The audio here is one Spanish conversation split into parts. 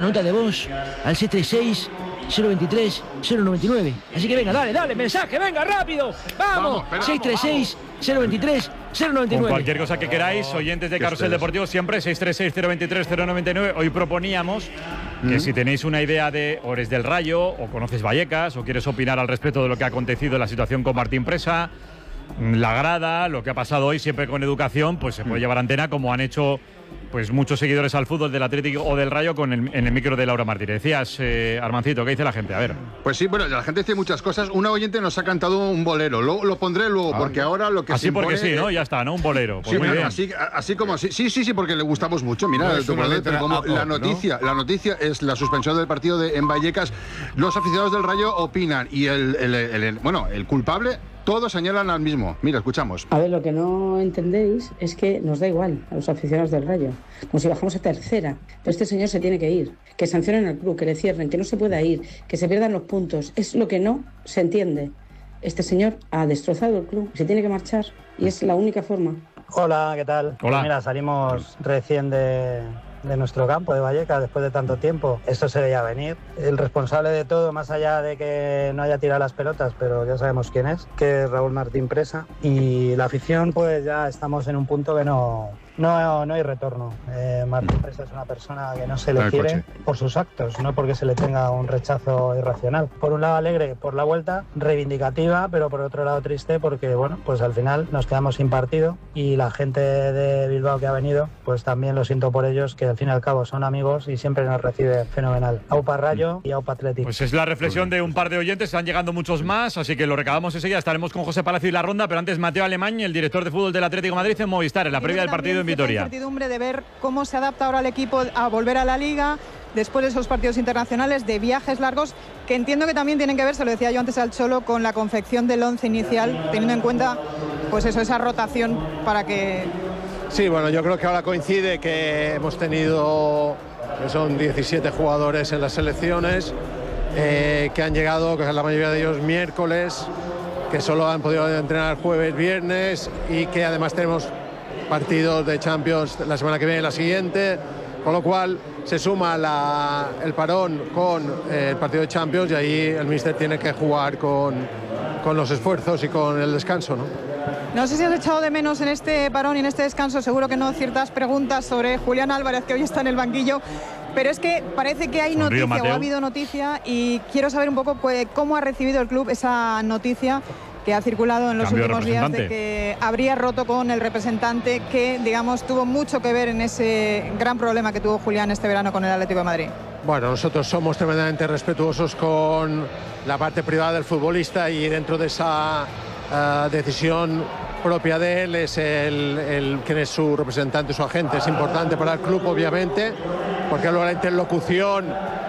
nota de voz al 636-023-099. Así que venga, dale, mensaje, venga, rápido. Vamos, 636-023-099. Con cualquier cosa que queráis, oyentes de Carrusel Deportivo, siempre 636-023-099. Hoy proponíamos que si tenéis una idea de o eres del Rayo, o conoces Vallecas, o quieres opinar al respecto de lo que ha acontecido en la situación con Martín Presa, la grada, lo que ha pasado hoy, siempre con educación, pues se puede llevar antena, como han hecho pues muchos seguidores al fútbol del Atlético o del Rayo en el micro de Laura Martínez. Decías, Armancito, ¿qué dice la gente? A ver. Pues sí, bueno, la gente dice muchas cosas. Una oyente nos ha cantado un bolero. Lo pondré luego, porque ahora lo que así se impone, porque sí, ¿no? Ya está, ¿no? Un bolero. Pues sí, muy bien. así como sí, porque le gustamos mucho. Mira, no la noticia es la suspensión del partido en Vallecas. Los aficionados del Rayo opinan y el culpable, todos señalan al mismo. Mira, escuchamos. A ver, lo que no entendéis es que nos da igual a los aficionados del Rayo. Como si bajamos a tercera. Pero este señor se tiene que ir. Que sancionen al club, que le cierren, que no se pueda ir, que se pierdan los puntos. Es lo que no se entiende. Este señor ha destrozado el club. Se tiene que marchar. Y es la única forma. Hola, ¿qué tal? Hola. Pues mira, salimos recién de nuestro campo de Vallecas después de tanto tiempo. Esto se veía venir. El responsable de todo, más allá de que no haya tirado las pelotas, pero ya sabemos quién es, que es Raúl Martín Presa. Y la afición, pues ya estamos en un punto que no hay retorno. Martín Presa es una persona que no se le quiere por sus actos, no porque se le tenga un rechazo irracional. Por un lado alegre por la vuelta, reivindicativa, pero por otro lado triste porque, bueno, pues al final nos quedamos sin partido y la gente de Bilbao que ha venido, pues también lo siento por ellos, que al fin y al cabo son amigos y siempre nos recibe fenomenal. Aupa Rayo y Aupa Athletic. Pues es la reflexión de un par de oyentes, están llegando muchos más, así que lo recabamos enseguida. Estaremos con José Palacio y la ronda, pero antes Mateo Alemany, el director de fútbol del Atlético de Madrid en Movistar, en la previa del partido en Vitoria. Incertidumbre de ver cómo se adapta ahora el equipo a volver a la Liga después de esos partidos internacionales, de viajes largos, que entiendo que también tienen que ver, se lo decía yo antes al Cholo, con la confección del once inicial, teniendo en cuenta pues eso, esa rotación para que... Sí, bueno, yo creo que ahora coincide que hemos tenido, que son 17 jugadores en las selecciones, que han llegado, que la mayoría de ellos miércoles, que solo han podido entrenar jueves, viernes, y que además tenemos partidos de Champions la semana que viene y la siguiente, con lo cual se suma el parón con el partido de Champions y ahí el míster tiene que jugar con los esfuerzos y con el descanso, ¿no? No sé si has echado de menos en este parón y en este descanso, seguro que no, ciertas preguntas sobre Julián Álvarez, que hoy está en el banquillo, pero es que parece que hay noticia o ha habido noticia y quiero saber un poco cómo ha recibido el club esa noticia que ha circulado en los últimos días de que habría roto con el representante que, digamos, tuvo mucho que ver en ese gran problema que tuvo Julián este verano con el Atlético de Madrid. Bueno, nosotros somos tremendamente respetuosos con la parte privada del futbolista y dentro de esa decisión propia de él es quien es su representante, su agente. Es importante para el club, obviamente, porque luego la interlocución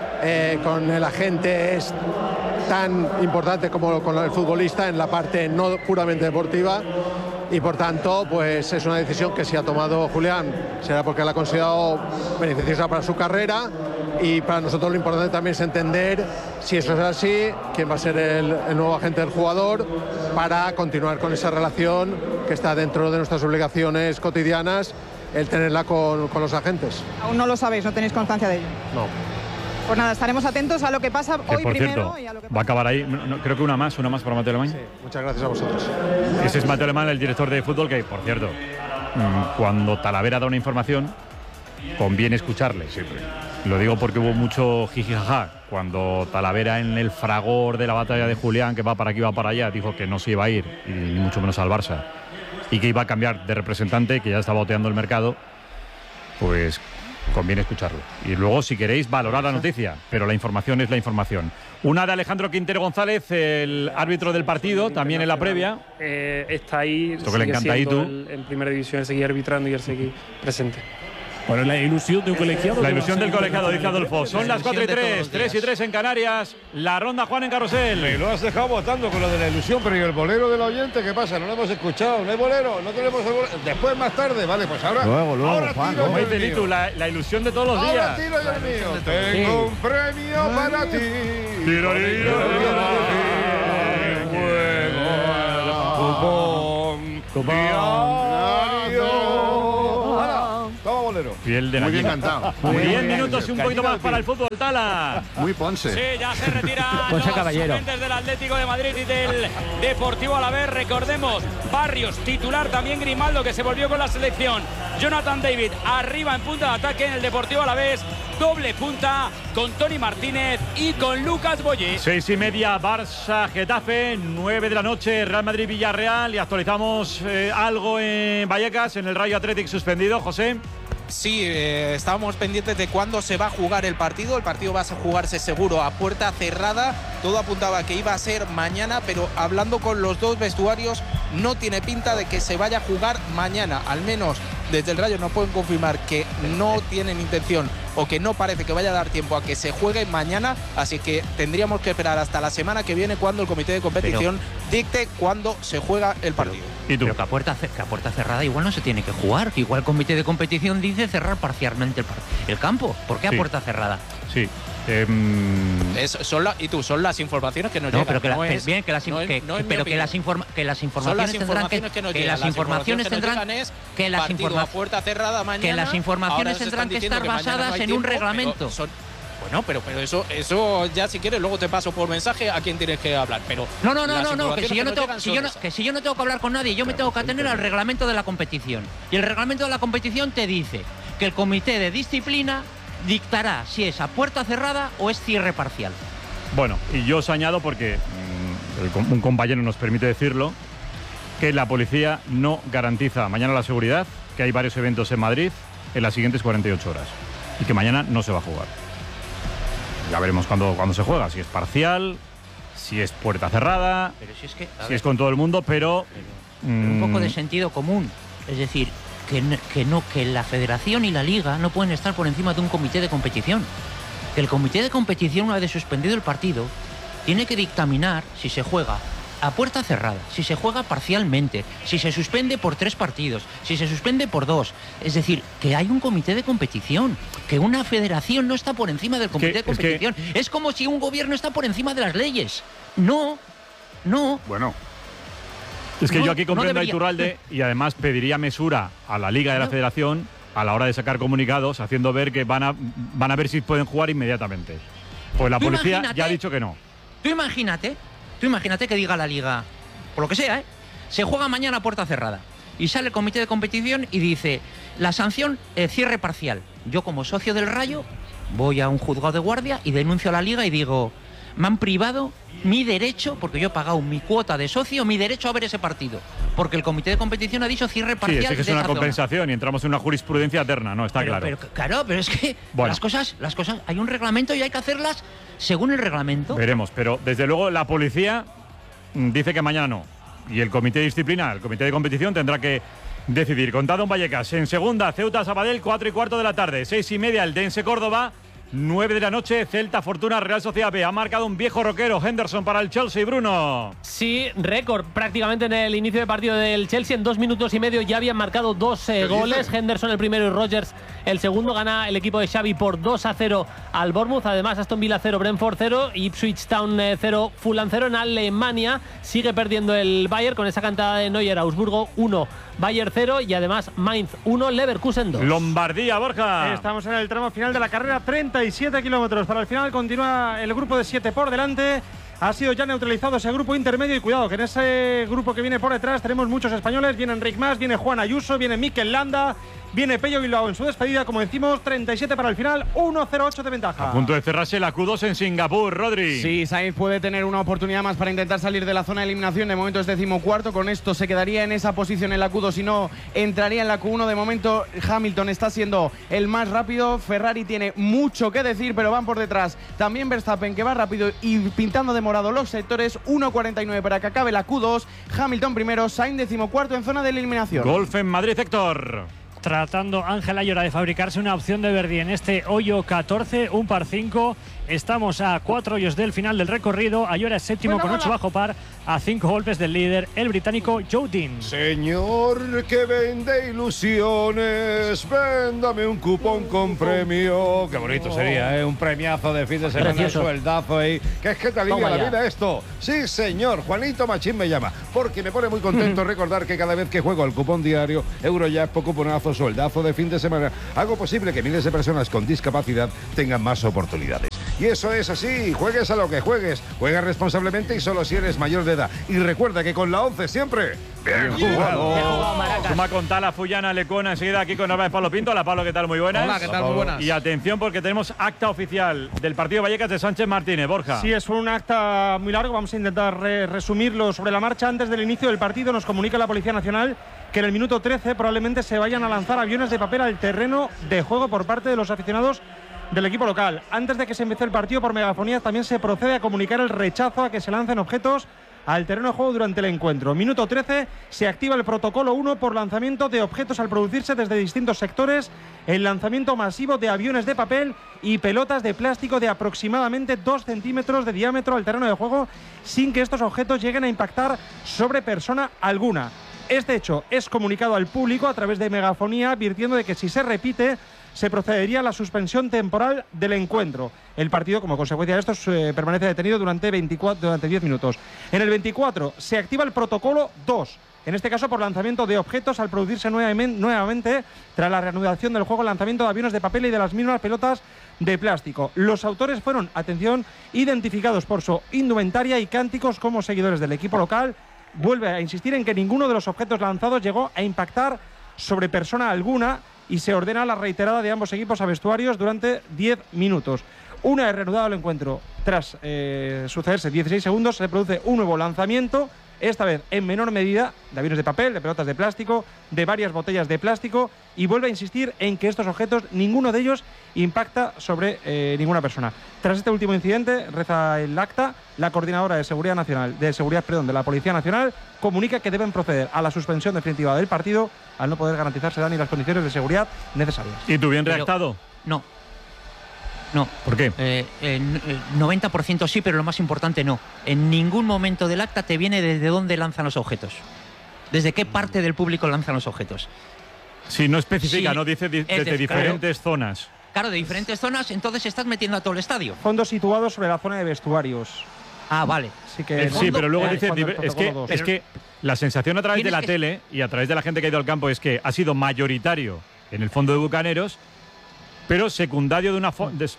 con el agente es tan importante como con el futbolista en la parte no puramente deportiva y por tanto pues es una decisión que si ha tomado Julián será porque la ha considerado beneficiosa para su carrera y para nosotros lo importante también es entender si eso es así, quién va a ser el nuevo agente del jugador para continuar con esa relación que está dentro de nuestras obligaciones cotidianas, el tenerla con los agentes. Aún no lo sabéis, no tenéis constancia de ello. No. Pues nada, estaremos atentos a lo que pasa hoy por primero. Cierto, y a lo que va a acabar ahí, creo que una más para Mateo Alemany. Sí, muchas gracias a vosotros. Ese es Mateo Alemany, el director de fútbol, que, por cierto, cuando Talavera da una información, conviene escucharle. Siempre. Lo digo porque hubo mucho jijijaja cuando Talavera, en el fragor de la batalla de Julián, que va para aquí, va para allá, dijo que no se iba a ir, y ni mucho menos al Barça, y que iba a cambiar de representante, que ya estaba boteando el mercado, pues conviene escucharlo. Y luego, si queréis, valorar la noticia, pero la información es la información. Una de Alejandro Quintero González, el árbitro del partido, también en la previa. Está ahí, esto que le encanta ahí tú. En primera división, seguir arbitrando y el seguir presente. Bueno, la ilusión de un colegiado. La ilusión del colegiado, dice Adolfo. Son las 4:03, 3:03 en Canarias. La ronda, Juan, en Carrusel. Me lo has dejado votando con lo de la ilusión, pero ¿y el bolero del oyente qué pasa? No lo hemos escuchado. ¿No hay bolero? ¿No tenemos el bolero? Después, más tarde, vale, pues ahora. Luego, ahora Juan. tiro Como yo dice el Litu, mío. la ilusión de todos los días. Ahora tiro yo el mío. Tengo un premio para ti. Cupón. Diario. Toma bolero. piel de Muy bien gallina. cantado. 10 minutos y un poquito más para el fútbol, Tala. Muy Ponce. Sí, ya se retiran Ponce los Caballero. suplentes del Atlético de Madrid y del Deportivo Alavés. Recordemos, Barrios titular, también Grimaldo, que se volvió con la selección. Jonathan David arriba en punta de ataque en el Deportivo Alavés. Doble punta con Toni Martínez y con Lucas Boyé. 6:30, Barça, Getafe, 9 de la noche, Real Madrid, Villarreal. Y actualizamos algo en Vallecas, en el Rayo Athletic suspendido, José. Sí, estábamos pendientes de cuándo se va a jugar el partido. El partido va a jugarse seguro a puerta cerrada. Todo apuntaba que iba a ser mañana, pero hablando con los dos vestuarios, no tiene pinta de que se vaya a jugar mañana. Al menos desde el Rayo nos pueden confirmar que no tienen intención o que no parece que vaya a dar tiempo a que se juegue mañana. Así que tendríamos que esperar hasta la semana que viene, cuando el comité de competición dicte cuándo se juega el partido. ¿Y tú? Pero que a puerta cerrada igual no se tiene que jugar, que igual el comité de competición dice cerrar parcialmente el campo. ¿Por qué a puerta cerrada? Sí. Son las informaciones que nos llegan. Pero que las informaciones tendrán que estar basadas en un reglamento. Bueno, pero eso ya, si quieres, luego te paso por mensaje a quién tienes que hablar. Pero no, que si yo no tengo que hablar con nadie, yo me tengo que atener al reglamento de la competición. Y el reglamento de la competición te dice que el comité de disciplina dictará si es a puerta cerrada o es cierre parcial. Bueno, y yo os añado, porque un compañero nos permite decirlo, que la policía no garantiza mañana la seguridad, que hay varios eventos en Madrid en las siguientes 48 horas y que mañana no se va a jugar. Ya veremos cuándo se juega, si es parcial, si es puerta cerrada, pero si es con todo el mundo, pero un poco de sentido común. Es decir, que la federación y la liga no pueden estar por encima de un comité de competición. Que el comité de competición, una vez suspendido el partido, tiene que dictaminar si se juega a puerta cerrada, si se juega parcialmente, si se suspende por 3 partidos, si se suspende por 2. Es decir, que hay un comité de competición, que una federación no está por encima del comité de competición. Es como si un gobierno está por encima de las leyes. No. Bueno. Es que yo aquí comprendo a Iturralde y además pediría mesura a la Liga de la Federación a la hora de sacar comunicados, haciendo ver que van a ver si pueden jugar inmediatamente. Pues la policía ya ha dicho que no. Tú imagínate que diga la Liga, por lo que sea, se juega mañana a puerta cerrada. Y sale el comité de competición y dice, la sanción, cierre parcial. Yo, como socio del Rayo, voy a un juzgado de guardia y denuncio a la Liga y digo, me han privado mi derecho, porque yo he pagado mi cuota de socio, mi derecho a ver ese partido. Porque el comité de competición ha dicho cierre parcial. Sí, es que es una compensación y entramos en una jurisprudencia eterna, ¿no? Está claro. Pero es que las cosas, hay un reglamento y hay que hacerlas según el reglamento. Veremos, pero desde luego la policía dice que mañana no. Y el comité de disciplina, el comité de competición, tendrá que decidir. Contado en Vallecas, en segunda, Ceuta Sabadell, 4:15 de la tarde, 6:30 el Dense Córdoba, 9 de la noche, Celta Fortuna Real Sociedad B. Ha marcado un viejo roquero, Henderson, para el Chelsea, Bruno. Sí, récord prácticamente en el inicio de partido del Chelsea. En 2 minutos y medio ya habían marcado 2 goles. Henderson el primero y Rodgers el segundo. Gana el equipo de Xavi por 2-0 al Bournemouth. Además, Aston Villa 0, Brentford 0, Ipswich Town 0, Fulham 0. En Alemania sigue perdiendo el Bayern con esa cantada de Neuer. Augsburgo 1, Bayern 0 y además Mainz 1, Leverkusen 2. Lombardía, Borja. Estamos en el tramo final de la carrera, 37 kilómetros. Para el final continúa el grupo de 7 por delante. Ha sido ya neutralizado ese grupo intermedio y cuidado que en ese grupo que viene por detrás tenemos muchos españoles. Viene Enric Mas, viene Juan Ayuso, viene Mikel Landa, viene Pello Bilbao en su despedida. Como decimos, 37 para el final, 1:08 de ventaja. A punto de cerrarse la Q2 en Singapur, Rodri. Sí, Sainz puede tener una oportunidad más para intentar salir de la zona de eliminación. De momento es 14º. Con esto se quedaría en esa posición en la Q2 y no entraría en la Q1. De momento Hamilton está siendo el más rápido. Ferrari tiene mucho que decir, pero van por detrás también Verstappen, que va rápido y pintando de morado los sectores. 1:49 para que acabe la Q2. Hamilton primero, Sainz 14º en zona de eliminación. Golf en Madrid, Héctor. Tratando Ángel Ayora de fabricarse una opción de Verdi en este hoyo 14, un par 5. Estamos a 4 hoyos del final del recorrido. Ayora es séptimo con 8 bajo par, a 5 golpes del líder, el británico Joe Dean. Señor que vende ilusiones, véndame un cupón con premio. Qué bonito sería, ¿eh? Un premiazo de fin de semana, un sueldazo ahí. Que es que te alivia la vida esto. Sí, señor. Juanito Machín me llama, porque me pone muy contento recordar que cada vez que juego al cupón diario, Eurojackpot, cuponazo, pelotazo, sueldazo de fin de semana. Hago posible que miles de personas con discapacidad tengan más oportunidades. Y eso es así, juegues a lo que juegues, juega responsablemente y solo si eres mayor de edad. Y recuerda que con la 11 siempre, bien jugado. Suma con Tala, Fullana, Lecona, enseguida aquí con Álvarez Pablo Pinto. Hola Pablo, ¿qué tal? Muy buenas. Hola, ¿qué tal? Muy buenas. Y atención porque tenemos acta oficial del partido Vallecas de Sánchez Martínez, Borja. Sí, es un acta muy largo, vamos a intentar resumirlo sobre la marcha. Antes del inicio del partido nos comunica la Policía Nacional que en el minuto 13 probablemente se vayan a lanzar aviones de papel al terreno de juego por parte de los aficionados del equipo local. Antes de que se empiece el partido, por megafonía también se procede a comunicar el rechazo a que se lancen objetos al terreno de juego durante el encuentro. Minuto 13, se activa el protocolo 1 por lanzamiento de objetos al producirse desde distintos sectores el lanzamiento masivo de aviones de papel y pelotas de plástico de aproximadamente 2 centímetros de diámetro al terreno de juego sin que estos objetos lleguen a impactar sobre persona alguna. Este hecho es comunicado al público a través de megafonía, advirtiendo de que si se repite se procedería a la suspensión temporal del encuentro. El partido, como consecuencia de esto, permanece detenido durante 10 minutos. En el 24 se activa el protocolo 2, en este caso por lanzamiento de objetos al producirse nuevamente tras la reanudación del juego, el lanzamiento de aviones de papel y de las mismas pelotas de plástico. Los autores fueron, atención, identificados por su indumentaria y cánticos como seguidores del equipo local. Vuelve a insistir en que ninguno de los objetos lanzados llegó a impactar sobre persona alguna y se ordena la reiterada de ambos equipos a vestuarios durante 10 minutos. Una vez reanudado el encuentro, tras sucederse 16 segundos, se produce un nuevo lanzamiento, esta vez en menor medida, de aviones de papel, de pelotas de plástico, de varias botellas de plástico, y vuelve a insistir en que estos objetos, ninguno de ellos impacta sobre ninguna persona. Tras este último incidente, reza el acta, la coordinadora de seguridad de la Policía Nacional comunica que deben proceder a la suspensión definitiva del partido al no poder garantizarse ni las condiciones de seguridad necesarias. ¿Y tú bien redactado? No. ¿Por qué? 90% sí, pero lo más importante no. En ningún momento del acta te viene desde dónde lanzan los objetos. ¿Desde qué parte del público lanzan los objetos? Si no especifica, Sí, no dice desde diferentes zonas. Claro, de diferentes zonas, entonces estás metiendo a todo el estadio. Fondos situados sobre la zona de vestuarios. Ah, vale. Sí, que sí, pero luego dice, es es que la sensación a través de la tele y a través de la gente que ha ido al campo es que ha sido mayoritario en el fondo de Bucaneros, pero secundado de una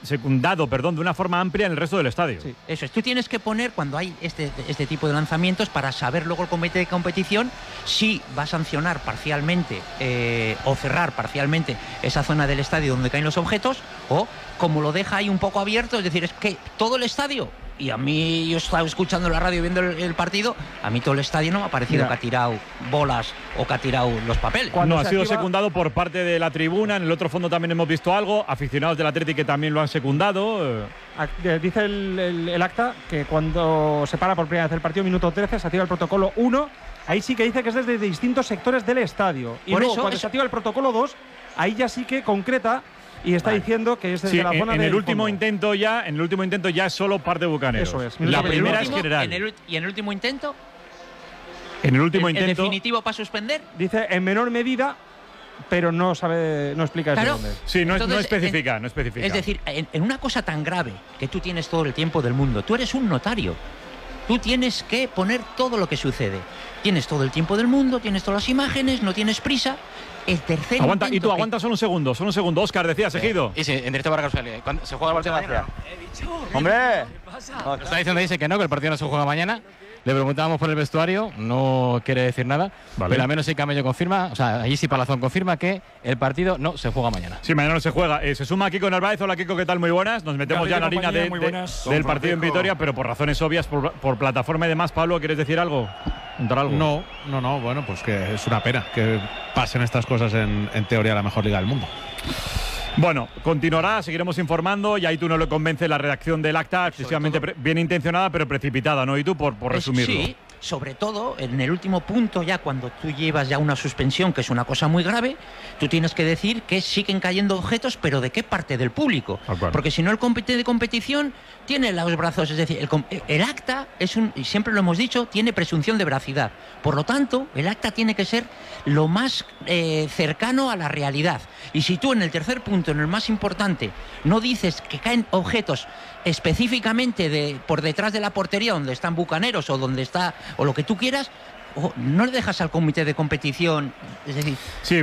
forma amplia en el resto del estadio. Sí. Eso es, tú tienes que poner, cuando hay este tipo de lanzamientos, para saber luego el comité de competición si va a sancionar parcialmente o cerrar parcialmente esa zona del estadio donde caen los objetos, o como lo deja ahí un poco abierto, es decir, es que todo el estadio, y a mí, yo estaba escuchando la radio viendo el partido, a mí todo el estadio no me ha parecido que ha tirado bolas o que ha tirado los papeles. No, ha sido secundado por parte de la tribuna, en el otro fondo también hemos visto algo, aficionados del Athletic que también lo han secundado. Dice el acta que cuando se para por primera vez el partido, minuto 13, se activa el protocolo 1, ahí sí que dice que es desde distintos sectores del estadio. Y por luego, eso, cuando se activa el protocolo 2, ahí ya sí que concreta y está diciendo que es desde la zona en del el último fondo. intento ya es solo parte de Bucaneros. Eso es. La primera es general. ¿Y en el último intento? En el último ¿El intento definitivo para suspender? Dice en menor medida, pero no explica Claro. dónde. Sí, no Entonces, especifica. Es decir, en una cosa tan grave que tú tienes todo el tiempo del mundo, tú eres un notario. Tú tienes que poner todo lo que sucede. Tienes todo el tiempo del mundo, tienes todas las imágenes, no tienes prisa. El tercer Aguanta, intento y tú aguanta solo un segundo. Óscar, decías, Ejido. Y sí, en directo para Carlos Feli. ¿Se juega el partido mañana? ¡Hombre! Está diciendo, dice que no, que el partido no se juega mañana. Le preguntábamos por el vestuario, no quiere decir nada. Vale. Pero al menos sí Camello confirma, o sea, allí sí Palazón confirma que el partido no se juega mañana. Sí, mañana no se juega. Se suma Kiko Narváez. Hola, Kiko, ¿qué tal? Muy buenas. Nos metemos ya en la harina del partido en Vitoria, pero por razones obvias, por plataforma y demás. Pablo, ¿quieres decir algo? ¿Contar algo? No, bueno, pues que es una pena que pasen estas cosas en teoría la mejor liga del mundo. Bueno, continuará, seguiremos informando y ahí tú no le convence la redacción del acta, excesivamente bien intencionada pero precipitada, ¿no? Y tú por resumirlo. Sí, sobre todo en el último punto, ya cuando tú llevas ya una suspensión, que es una cosa muy grave, tú tienes que decir que siguen cayendo objetos, pero ¿de qué parte del público? Porque si no, el comité de competición tiene los brazos, es decir, el acta es y siempre lo hemos dicho, tiene presunción de veracidad. Por lo tanto, el acta tiene que ser lo más cercano a la realidad. Y si tú en el tercer punto, en el más importante, no dices que caen objetos específicamente por detrás de la portería donde están Bucaneros o donde está, o lo que tú quieras, no le dejas al comité de competición, es decir... Sí,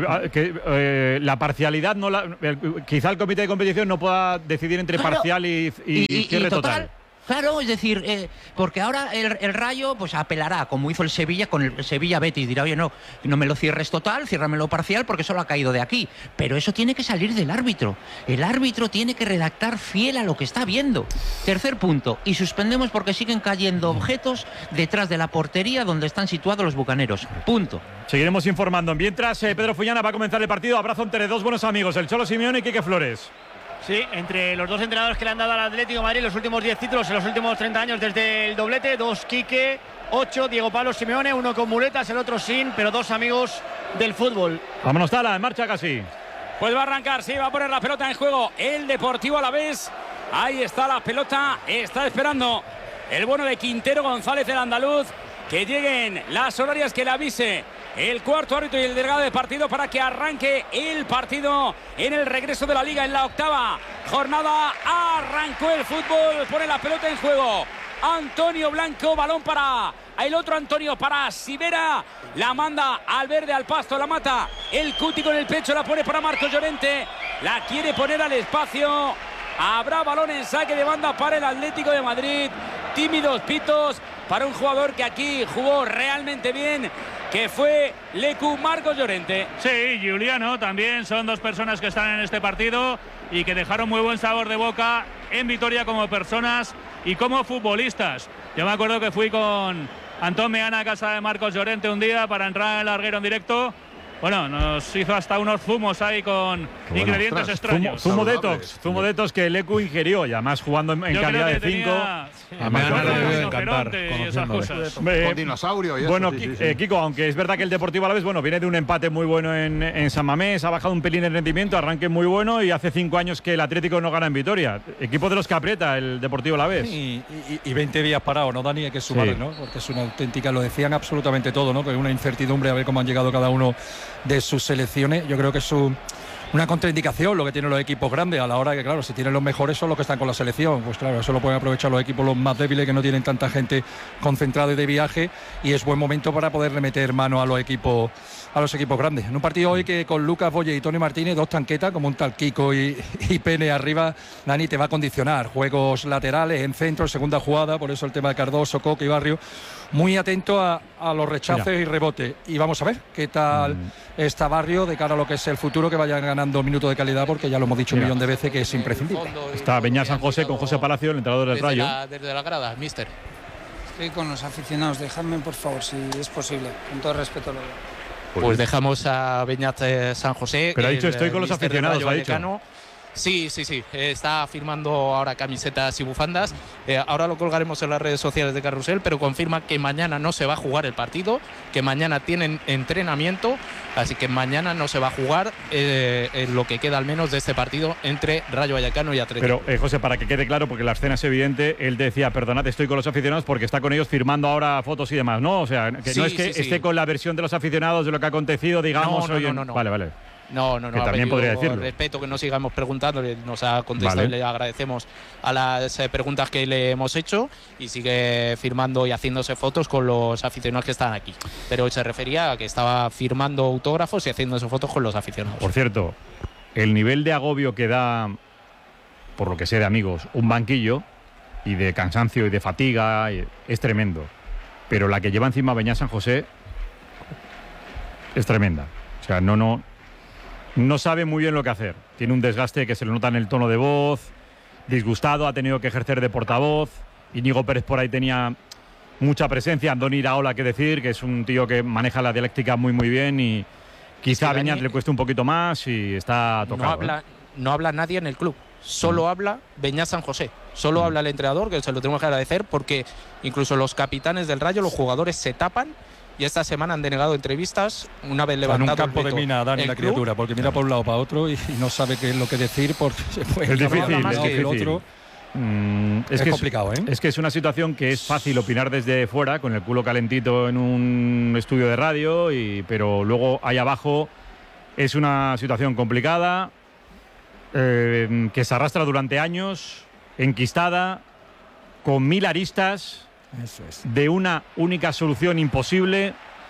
la parcialidad, quizá el comité de competición no pueda decidir entre parcial y cierre total. Claro, es decir, porque ahora el Rayo pues apelará, como hizo el Sevilla con el Sevilla Betis. Dirá, oye, no me lo cierres total, ciérramelo parcial porque solo ha caído de aquí. Pero eso tiene que salir del árbitro. El árbitro tiene que redactar fiel a lo que está viendo. Tercer punto, y suspendemos porque siguen cayendo objetos detrás de la portería donde están situados los bucaneros. Punto. Seguiremos informando. Mientras Pedro Fullana va a comenzar el partido, abrazo entre dos buenos amigos, el Cholo Simeone y Quique Flores. Sí, entre los dos entrenadores que le han dado al Atlético de Madrid los últimos 10 títulos en los últimos 30 años desde el doblete, 2 Quique, 8 Diego Pablo Simeone, uno con muletas, el otro sin, pero dos amigos del fútbol. Vámonos, Tala, en marcha casi. Pues va a arrancar, sí, va a poner la pelota en juego el Deportivo Alavés. Ahí está la pelota, está esperando el bueno de Quintero González, el andaluz, que lleguen las horarias, que le avise el cuarto árbitro y el delegado de partido para que arranque el partido en el regreso de la Liga en la octava jornada. Arrancó el fútbol, pone la pelota en juego Antonio Blanco, balón para el otro Antonio, para Sivera, la manda al verde, al pasto, la mata el Cuti con el pecho, la pone para Marcos Llorente, la quiere poner al espacio. Habrá balón en saque de banda para el Atlético de Madrid. Tímidos pitos para un jugador que aquí jugó realmente bien, que fue Lecu, Marcos Llorente. Sí, Giuliano también son dos personas que están en este partido y que dejaron muy buen sabor de boca en Vitoria como personas y como futbolistas. Yo me acuerdo que fui con Antón Meana a casa de Marcos Llorente un día para entrar en el larguero en directo. Bueno, nos hizo hasta unos zumos ahí con ingredientes extraños. Zumo detox que Lecu ingirió, y además jugando en calidad de 5. A mí me debe encantar con dinosaurio y eso. Bueno, sí, sí. Kiko, aunque es verdad que el Deportivo Alavés, bueno, viene de un empate muy bueno en San Mamés, ha bajado un pelín el rendimiento, arranque muy bueno, y hace 5 años que el Atlético no gana en Vitoria. Equipo de los que aprieta el Deportivo Alavés. Y 20 días parado, ¿no, Dani? Hay que sumarle, ¿no? Porque es una auténtica, lo decían absolutamente todo, ¿no? Que es una incertidumbre a ver cómo han llegado cada uno de sus selecciones. Yo creo que es una contraindicación lo que tienen los equipos grandes a la hora que, claro, si tienen los mejores son los que están con la selección, pues claro, eso lo pueden aprovechar los equipos los más débiles, que no tienen tanta gente concentrada y de viaje, y es buen momento para poderle meter mano a los equipos grandes. En un partido hoy que con Lucas Boye y Tony Martínez, dos tanquetas como un tal Kiko y Pene arriba, Dani, te va a condicionar juegos laterales, en centro, segunda jugada, por eso el tema de Cardoso, Coque y Barrio, muy atento a los rechazos y rebotes, y vamos a ver qué tal está Barrio de cara a lo que es el futuro, que vayan ganando minutos de calidad, porque ya lo hemos dicho un millón de veces que es imprescindible. Está Beñat San José con José Palacio, el entrenador del Rayo. Desde la grada, mister. Estoy con los aficionados, dejadme por favor, si es posible, con todo respeto lo digo. Pues dejamos a Beñat San José. Pero ha dicho, estoy con los aficionados, ha dicho. Sí, está firmando ahora camisetas y bufandas. Ahora lo colgaremos en las redes sociales de Carrusel, pero confirma que mañana no se va a jugar el partido, que mañana tienen entrenamiento, así que mañana no se va a jugar en lo que queda al menos de este partido entre Rayo Vallecano y Atlético. Pero, José, para que quede claro, porque la escena es evidente, él decía, perdonad, estoy con los aficionados porque está con ellos firmando ahora fotos y demás, ¿no? O sea, que no es que esté con la versión de los aficionados de lo que ha acontecido, digamos. No. Vale. No, que también podría decirlo. Respeto que no sigamos preguntando, nos ha contestado y le agradecemos a las preguntas que le hemos hecho, y sigue firmando y haciéndose fotos con los aficionados que están aquí. Pero se refería a que estaba firmando autógrafos y haciéndose fotos con los aficionados. Por cierto, el nivel de agobio que da, por lo que sé de amigos, un banquillo, y de cansancio y de fatiga, es tremendo. Pero la que lleva encima Beñat San José es tremenda. O sea, no sabe muy bien lo que hacer. Tiene un desgaste que se le nota en el tono de voz, disgustado, ha tenido que ejercer de portavoz. Íñigo Pérez por ahí tenía mucha presencia. Andoni Iraola, que decir, que es un tío que maneja la dialéctica muy bien, y quizá a Beñat le cueste un poquito más y está tocado. No habla nadie en el club, solo habla Beñat San José. Solo habla el entrenador, que se lo tenemos que agradecer, porque incluso los capitanes del Rayo, los jugadores se tapan. Y esta semana han denegado entrevistas una vez levantado en un campo de mina, Dani, la criatura, porque mira por un lado para otro y no sabe qué es lo que decir, porque se puede. Es difícil, es difícil. Otro. Es complicado, ¿eh? Es que es una situación que es fácil opinar desde fuera, con el culo calentito en un estudio de radio, pero luego ahí abajo es una situación complicada, que se arrastra durante años, enquistada, con 1000 aristas. Eso es. De una única solución imposible,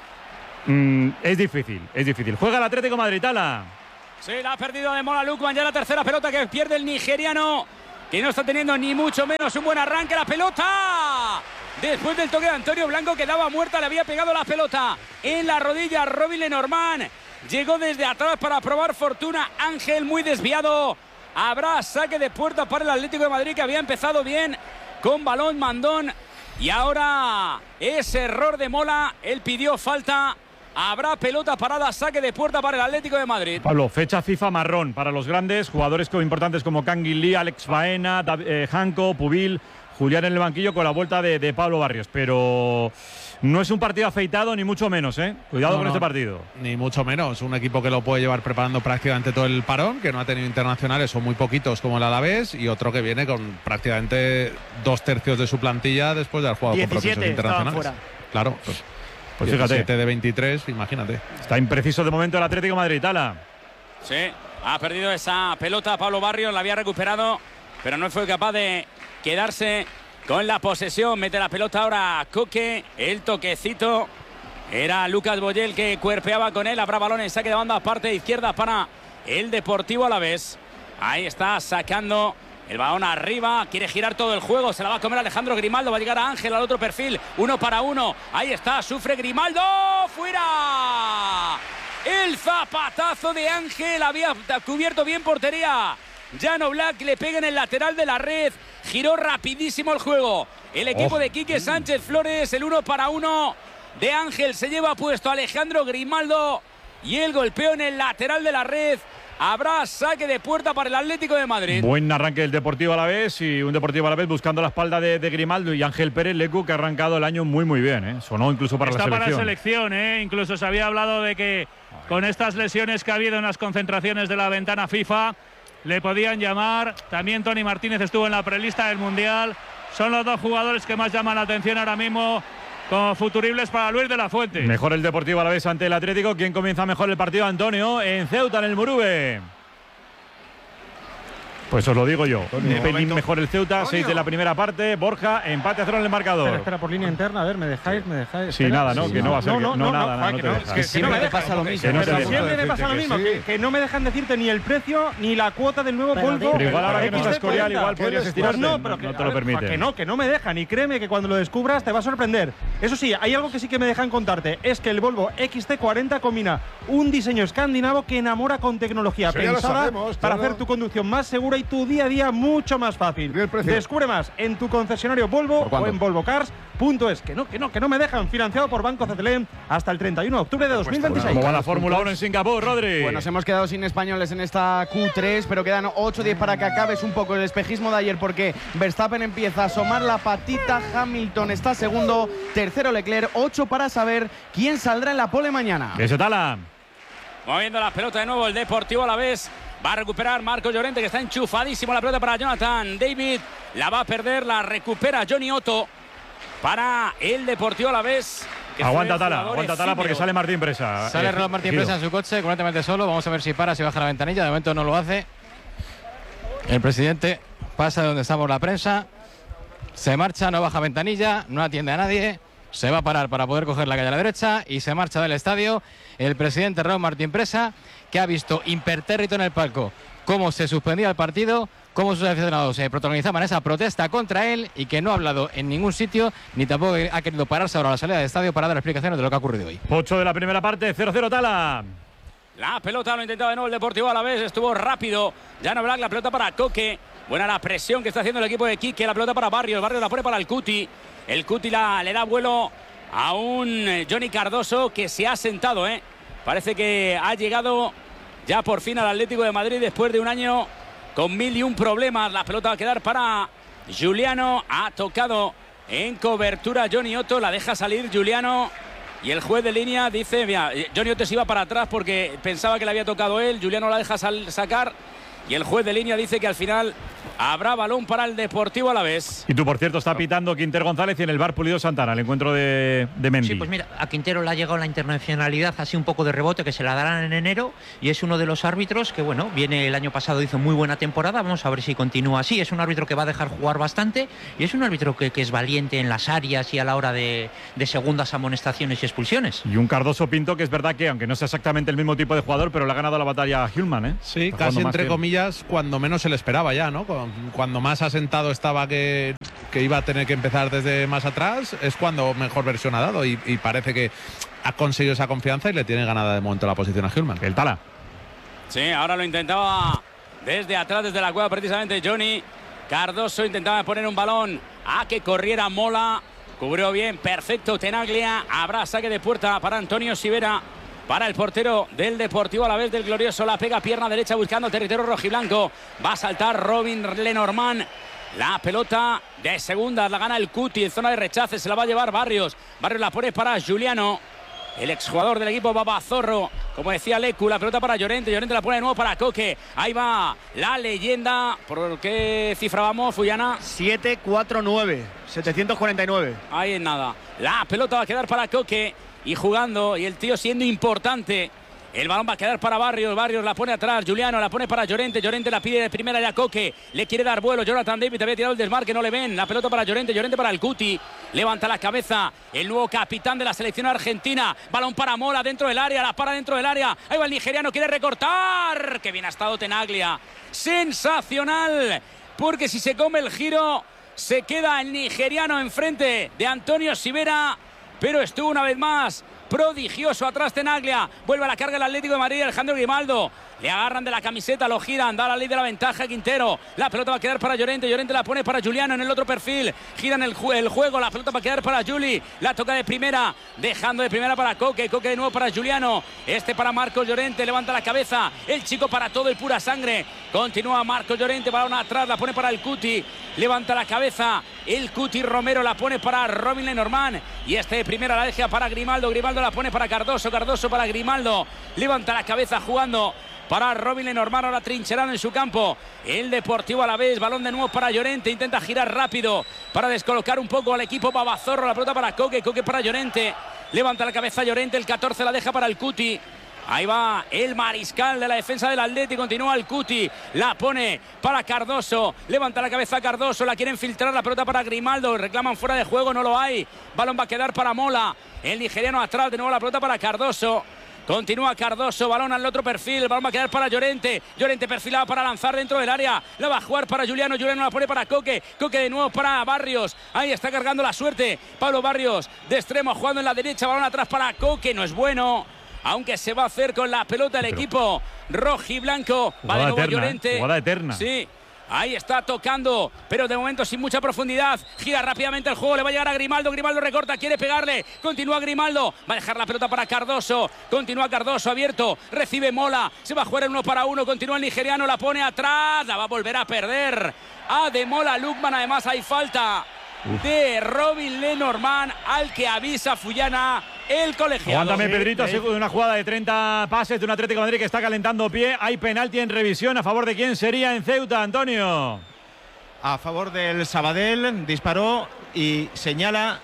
Es difícil. Juega el Atlético de Madrid, Tala. Sí, la ha perdido de Mola Lukman, ya la tercera pelota que pierde el nigeriano, que no está teniendo ni mucho menos un buen arranque. La pelota, después del toque de Antonio Blanco, que daba muerta, le había pegado la pelota en la rodilla a Robin Lenormand. Llegó desde atrás para probar fortuna. Ángel muy desviado. Habrá saque de puerta para el Atlético de Madrid, que había empezado bien con balón mandón. Y ahora ese error de Mola, él pidió falta. Habrá pelota parada, saque de puerta para el Atlético de Madrid. Pablo, fecha FIFA marrón para los grandes jugadores importantes como Kangin Lee, Alex Baena, Janko, Pubil, Julián en el banquillo con la vuelta de Pablo Barrios. Pero no es un partido afeitado, ni mucho menos, ¿eh? Cuidado con este partido. Ni mucho menos. Un equipo que lo puede llevar preparando prácticamente todo el parón, que no ha tenido internacionales, son muy poquitos como el Alavés, y otro que viene con prácticamente 2/3 de su plantilla después de haber jugado con procesos internacionales. Fuera. Claro, pues fíjate. 17 de 23, imagínate. Está impreciso de momento el Atlético de Madrid, Tala. Sí, ha perdido esa pelota Pablo Barrios, la había recuperado, pero no fue capaz de quedarse con la posesión. Mete la pelota ahora Coque, el toquecito. Era Lucas Boyel que cuerpeaba con él. Habrá balón en saque de banda, parte izquierda para el Deportivo Alavés. Ahí está sacando el balón arriba, quiere girar todo el juego, se la va a comer Alejandro Grimaldo, va a llegar a Ángel al otro perfil, 1 para 1, ahí está, sufre Grimaldo, fuera. El zapatazo de Ángel, había cubierto bien portería. Jan Oblak le pega en el lateral de la red, giró rapidísimo el juego. El equipo de Quique Sánchez Flores, el 1 para 1 de Ángel, se lleva puesto a Alejandro Grimaldo y el golpeo en el lateral de la red. Habrá saque de puerta para el Atlético de Madrid. Buen arranque del Deportivo Alavés, y un Deportivo Alavés buscando la espalda de Grimaldo y Ángel Pérez Lecu, que ha arrancado el año muy bien, ¿eh? Sonó incluso para la selección. Está para la selección, ¿eh? Incluso se había hablado de que con estas lesiones que ha habido en las concentraciones de la ventana FIFA le podían llamar. También Tony Martínez estuvo en la prelista del Mundial. Son los dos jugadores que más llaman la atención ahora mismo como futuribles para Luis de la Fuente. Mejor el Deportivo Alavés ante el Atlético. ¿Quién comienza mejor el partido? Antonio, en Ceuta, en el Murube. Pues os lo digo yo. Un pelín mejor el Ceuta, 6 de la primera parte. Borja, empate a 0 en el marcador. Espera, por línea interna, a ver, ¿me dejáis? Sí, nada, ¿no? Que no va a ser. No, nada, no te dejas. Que siempre me pasa lo mismo. Siempre me pasa lo mismo, que no me dejan decirte ni el precio ni la cuota del nuevo Volvo. Pero igual ahora que no estás Corial, igual podrías estirarte. No, pero no te lo permiten. Que no me dejan. Y créeme que cuando lo descubras te va a sorprender. Eso sí, hay algo que sí que me dejan contarte. Es que el Volvo XT40 combina un diseño escandinavo que enamora con tecnología pensada para hacer tu conducción más segura y tu día a día mucho más fácil. Descubre más en tu concesionario Volvo o en volvocars.es. Que no me dejan. Financiado por Banco CTLM hasta el 31 de octubre de 2026. ¿Cómo va la Fórmula 1 en Singapur, Rodri? Pues nos hemos quedado sin españoles en esta Q3, pero quedan 8-10 para que acabes un poco el espejismo de ayer, porque Verstappen empieza a asomar la patita, Hamilton está segundo, tercero Leclerc, 8 para saber quién saldrá en la pole mañana. Eso, Tala. Moviendo la pelota de nuevo el Deportivo Alavés. Va a recuperar Marco Llorente, que está enchufadísimo. La pelota para Jonathan David. La va a perder, la recupera Johnny Otto para el Deportivo Alavés. Aguanta Tala porque sale Martín Presa. Sale Martín Presa en su coche, completamente solo. Vamos a ver si para, si baja la ventanilla. De momento no lo hace. El presidente pasa de donde estamos la prensa. Se marcha, no baja ventanilla, no atiende a nadie. Se va a parar para poder coger la calle a la derecha y se marcha del estadio el presidente Raúl Martín Presa, que ha visto impertérrito en el palco cómo se suspendía el partido, cómo sus aficionados se protagonizaban esa protesta contra él, y que no ha hablado en ningún sitio ni tampoco ha querido pararse ahora a la salida del estadio para dar explicaciones de lo que ha ocurrido hoy. 8 de la primera parte, 0-0 Tala. La pelota lo ha intentado de nuevo el Deportivo Alavés, estuvo rápido. Jan Oblak, la pelota para Coque. Buena la presión que está haciendo el equipo de Quique. La pelota para Barrios, Barrios la pone para el Cuti. El Cuti le da vuelo a un Johnny Cardoso que se ha sentado, ¿eh? Parece que ha llegado ya por fin al Atlético de Madrid después de un año con 1001 problemas. La pelota va a quedar para Juliano. Ha tocado en cobertura Johnny Otto. La deja salir Juliano. Y el juez de línea dice, mira, Johnny Otto se iba para atrás porque pensaba que le había tocado él. Juliano la deja sacar. y el juez de línea dice que al final habrá balón para el Deportivo Alavés. Y tú, por cierto, está pitando Quintero González y en el bar Pulido Santana, el encuentro de Mendy. Sí, pues mira, a Quintero le ha llegado la internacionalidad así un poco de rebote, que se la darán en enero, y es uno de los árbitros que, bueno, viene el año pasado, hizo muy buena temporada, vamos a ver si continúa así. Es un árbitro que va a dejar jugar bastante y es un árbitro que es valiente en las áreas y a la hora de segundas amonestaciones y expulsiones. Y un Cardoso Pinto que es verdad que, aunque no sea exactamente el mismo tipo de jugador, pero le ha ganado la batalla a Hjulman, ¿eh? Sí, casi entre comillas, cuando menos se le esperaba ya, ¿no? Cuando más asentado estaba que iba a tener que empezar desde más atrás, es cuando mejor versión ha dado y parece que ha conseguido esa confianza y le tiene ganada de momento la posición a Hjulman. El Tala. Sí, ahora lo intentaba desde atrás, desde la cueva precisamente Johnny Cardoso. Intentaba poner un balón a que corriera Mola. Cubrió bien, perfecto Tenaglia. Habrá saque de puerta para Antonio Sivera, para el portero del Deportivo Alavés, del glorioso. La pega pierna derecha buscando territorio rojiblanco. Va a saltar Robin Lenormand. La pelota de segunda la gana el Cuti en zona de rechace. Se la va a llevar Barrios. Barrios la pone para Juliano, el exjugador del equipo Babazorro. Como decía Lecu, la pelota para Llorente. Llorente la pone de nuevo para Coque. Ahí va la leyenda. ¿Por qué cifra vamos, Fuyana? 749. 749. Ahí en nada. La pelota va a quedar para Coque. Y jugando, y el tío siendo importante. El balón va a quedar para Barrios. Barrios la pone atrás. Juliano la pone para Llorente. Llorente la pide de primera ya Coque. Le quiere dar vuelo. Jonathan David había tirado el desmarque. No le ven. La pelota para Llorente. Llorente para el Cuti. Levanta la cabeza el nuevo capitán de la selección argentina. Balón para Mola dentro del área. La para dentro del área. Ahí va el nigeriano. Quiere recortar. Qué bien ha estado Tenaglia. Sensacional. Porque si se come el giro, se queda el nigeriano enfrente de Antonio Sivera. Pero estuvo una vez más prodigioso atrás Tenaglia. Vuelve a la carga el Atlético de Madrid. Alejandro Grimaldo. Le agarran de la camiseta, lo giran, da la ley de la ventaja Quintero. La pelota va a quedar para Llorente. Llorente la pone para Juliano en el otro perfil. Giran el juego. La pelota va a quedar para Juli. La toca de primera. Dejando de primera para Coque. Coque de nuevo para Juliano. Este para Marcos Llorente. Levanta la cabeza. El chico para todo, el pura sangre. Continúa Marcos Llorente. Balón atrás. La pone para el Cuti. Levanta la cabeza. El Cuti Romero la pone para Robin Lenormand. Y este de primera la deja para Grimaldo. Grimaldo la pone para Cardoso. Cardoso para Grimaldo. Levanta la cabeza jugando para Robin Lenormand, ahora trincherado en su campo el Deportivo Alavés. Balón de nuevo para Llorente, intenta girar rápido para descolocar un poco al equipo Babazorro. La pelota para Coque, Coque para Llorente. Levanta la cabeza Llorente, el 14 la deja para el Cuti. Ahí va el mariscal de la defensa del Atlético. Continúa el Cuti. La pone para Cardoso. Levanta la cabeza Cardoso. La quieren filtrar. La pelota para Grimaldo. Reclaman fuera de juego. No lo hay. Balón va a quedar para Mola. El nigeriano atrás. De nuevo la pelota para Cardoso. Continúa Cardoso, balón al otro perfil, el balón va a quedar para Llorente. Llorente perfilado para lanzar dentro del área. La va a jugar para Juliano, Juliano la pone para Coque. Coque de nuevo para Barrios. Ahí está cargando la suerte Pablo Barrios, de extremo jugando en la derecha. Balón atrás para Coque, no es bueno. Aunque se va a hacer con la pelota el equipo rojiblanco. Va de nuevo Llorente. Jugada eterna. Sí. Ahí está tocando, pero de momento sin mucha profundidad. Gira rápidamente el juego, le va a llegar a Grimaldo. Grimaldo recorta, quiere pegarle. Continúa Grimaldo, va a dejar la pelota para Cardoso. Continúa Cardoso abierto, recibe Mola. Se va a jugar el 1 para 1. Continúa el nigeriano, la pone atrás. La va a volver a perder. De Mola Lukman, además hay falta de Robin Lenormand, al que avisa Fuyana, el colegiado. Aguántame, Pedrito, ha sido una jugada de 30 pases de un Atlético de Madrid que está calentando pie. Hay penalti en revisión. ¿A favor de quién sería en Ceuta, Antonio? A favor del Sabadell. Disparó y señala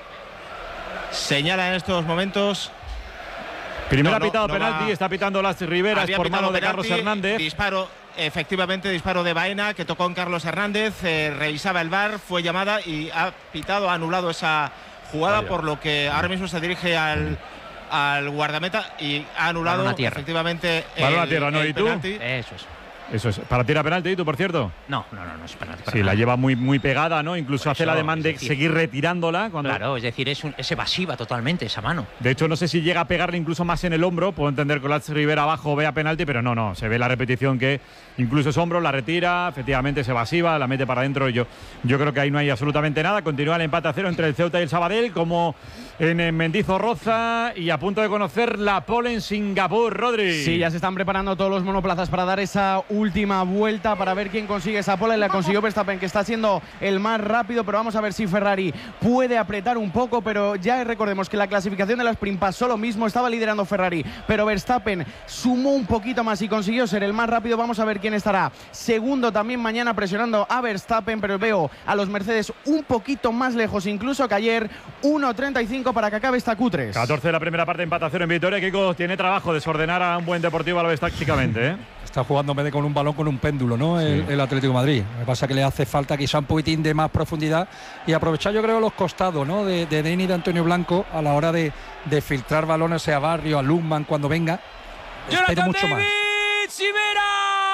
en estos momentos. Primero ha pitado penalti, está pitando Las Riveras por mano de Carlos Hernández. Disparo, efectivamente, disparo de Baena que tocó en Carlos Hernández. Revisaba el VAR, fue llamada y ha pitado, ha anulado esa jugada. Vaya. Por lo que ahora mismo se dirige al guardameta y ha anulado efectivamente balón a tierra, ¿no? ¿Y tú? Penalti. Eso es. ¿Para tirar penalti, y tú, por cierto? No es penalti. Sí, la lleva muy pegada, ¿no? Incluso hace el ademán de seguir retirándola. Claro, es decir, es evasiva totalmente esa mano. De hecho, no sé si llega a pegarle incluso más en el hombro. Puedo entender que Las Rivera abajo vea penalti, pero no. Se ve la repetición que incluso es hombro, la retira, efectivamente es evasiva, la mete para adentro. Yo creo que ahí no hay absolutamente nada. Continúa el empate a 0 entre el Ceuta y el Sabadell, como en Mendizorroza, y a punto de conocer la pole en Singapur, Rodri. Sí, ya se están preparando todos los monoplazas para dar esa última vuelta para ver quién consigue esa pole. La consiguió Verstappen, que está siendo el más rápido, pero vamos a ver si Ferrari puede apretar un poco. Pero ya recordemos que la clasificación de la Sprint pasó lo mismo, estaba liderando Ferrari, pero Verstappen sumó un poquito más y consiguió ser el más rápido. Vamos a ver quién estará segundo también mañana presionando a Verstappen, pero veo a los Mercedes un poquito más lejos incluso que ayer. 1.35 para que acabe esta Q3. 14 de la primera parte, empate a 0 en Vitoria. Kiko tiene trabajo desordenar a un buen Deportivo Alavés tácticamente, ¿eh? Está jugando en vez de con un balón, con un péndulo, ¿no? Sí. El Atlético de Madrid. Me pasa que le hace falta quizá un poquitín de más profundidad y aprovechar, yo creo, los costados, ¿no? De Denis y de Antonio Blanco a la hora de filtrar balones a Barrio, a Lundman cuando venga. Espero mucho más. ¡Sivera!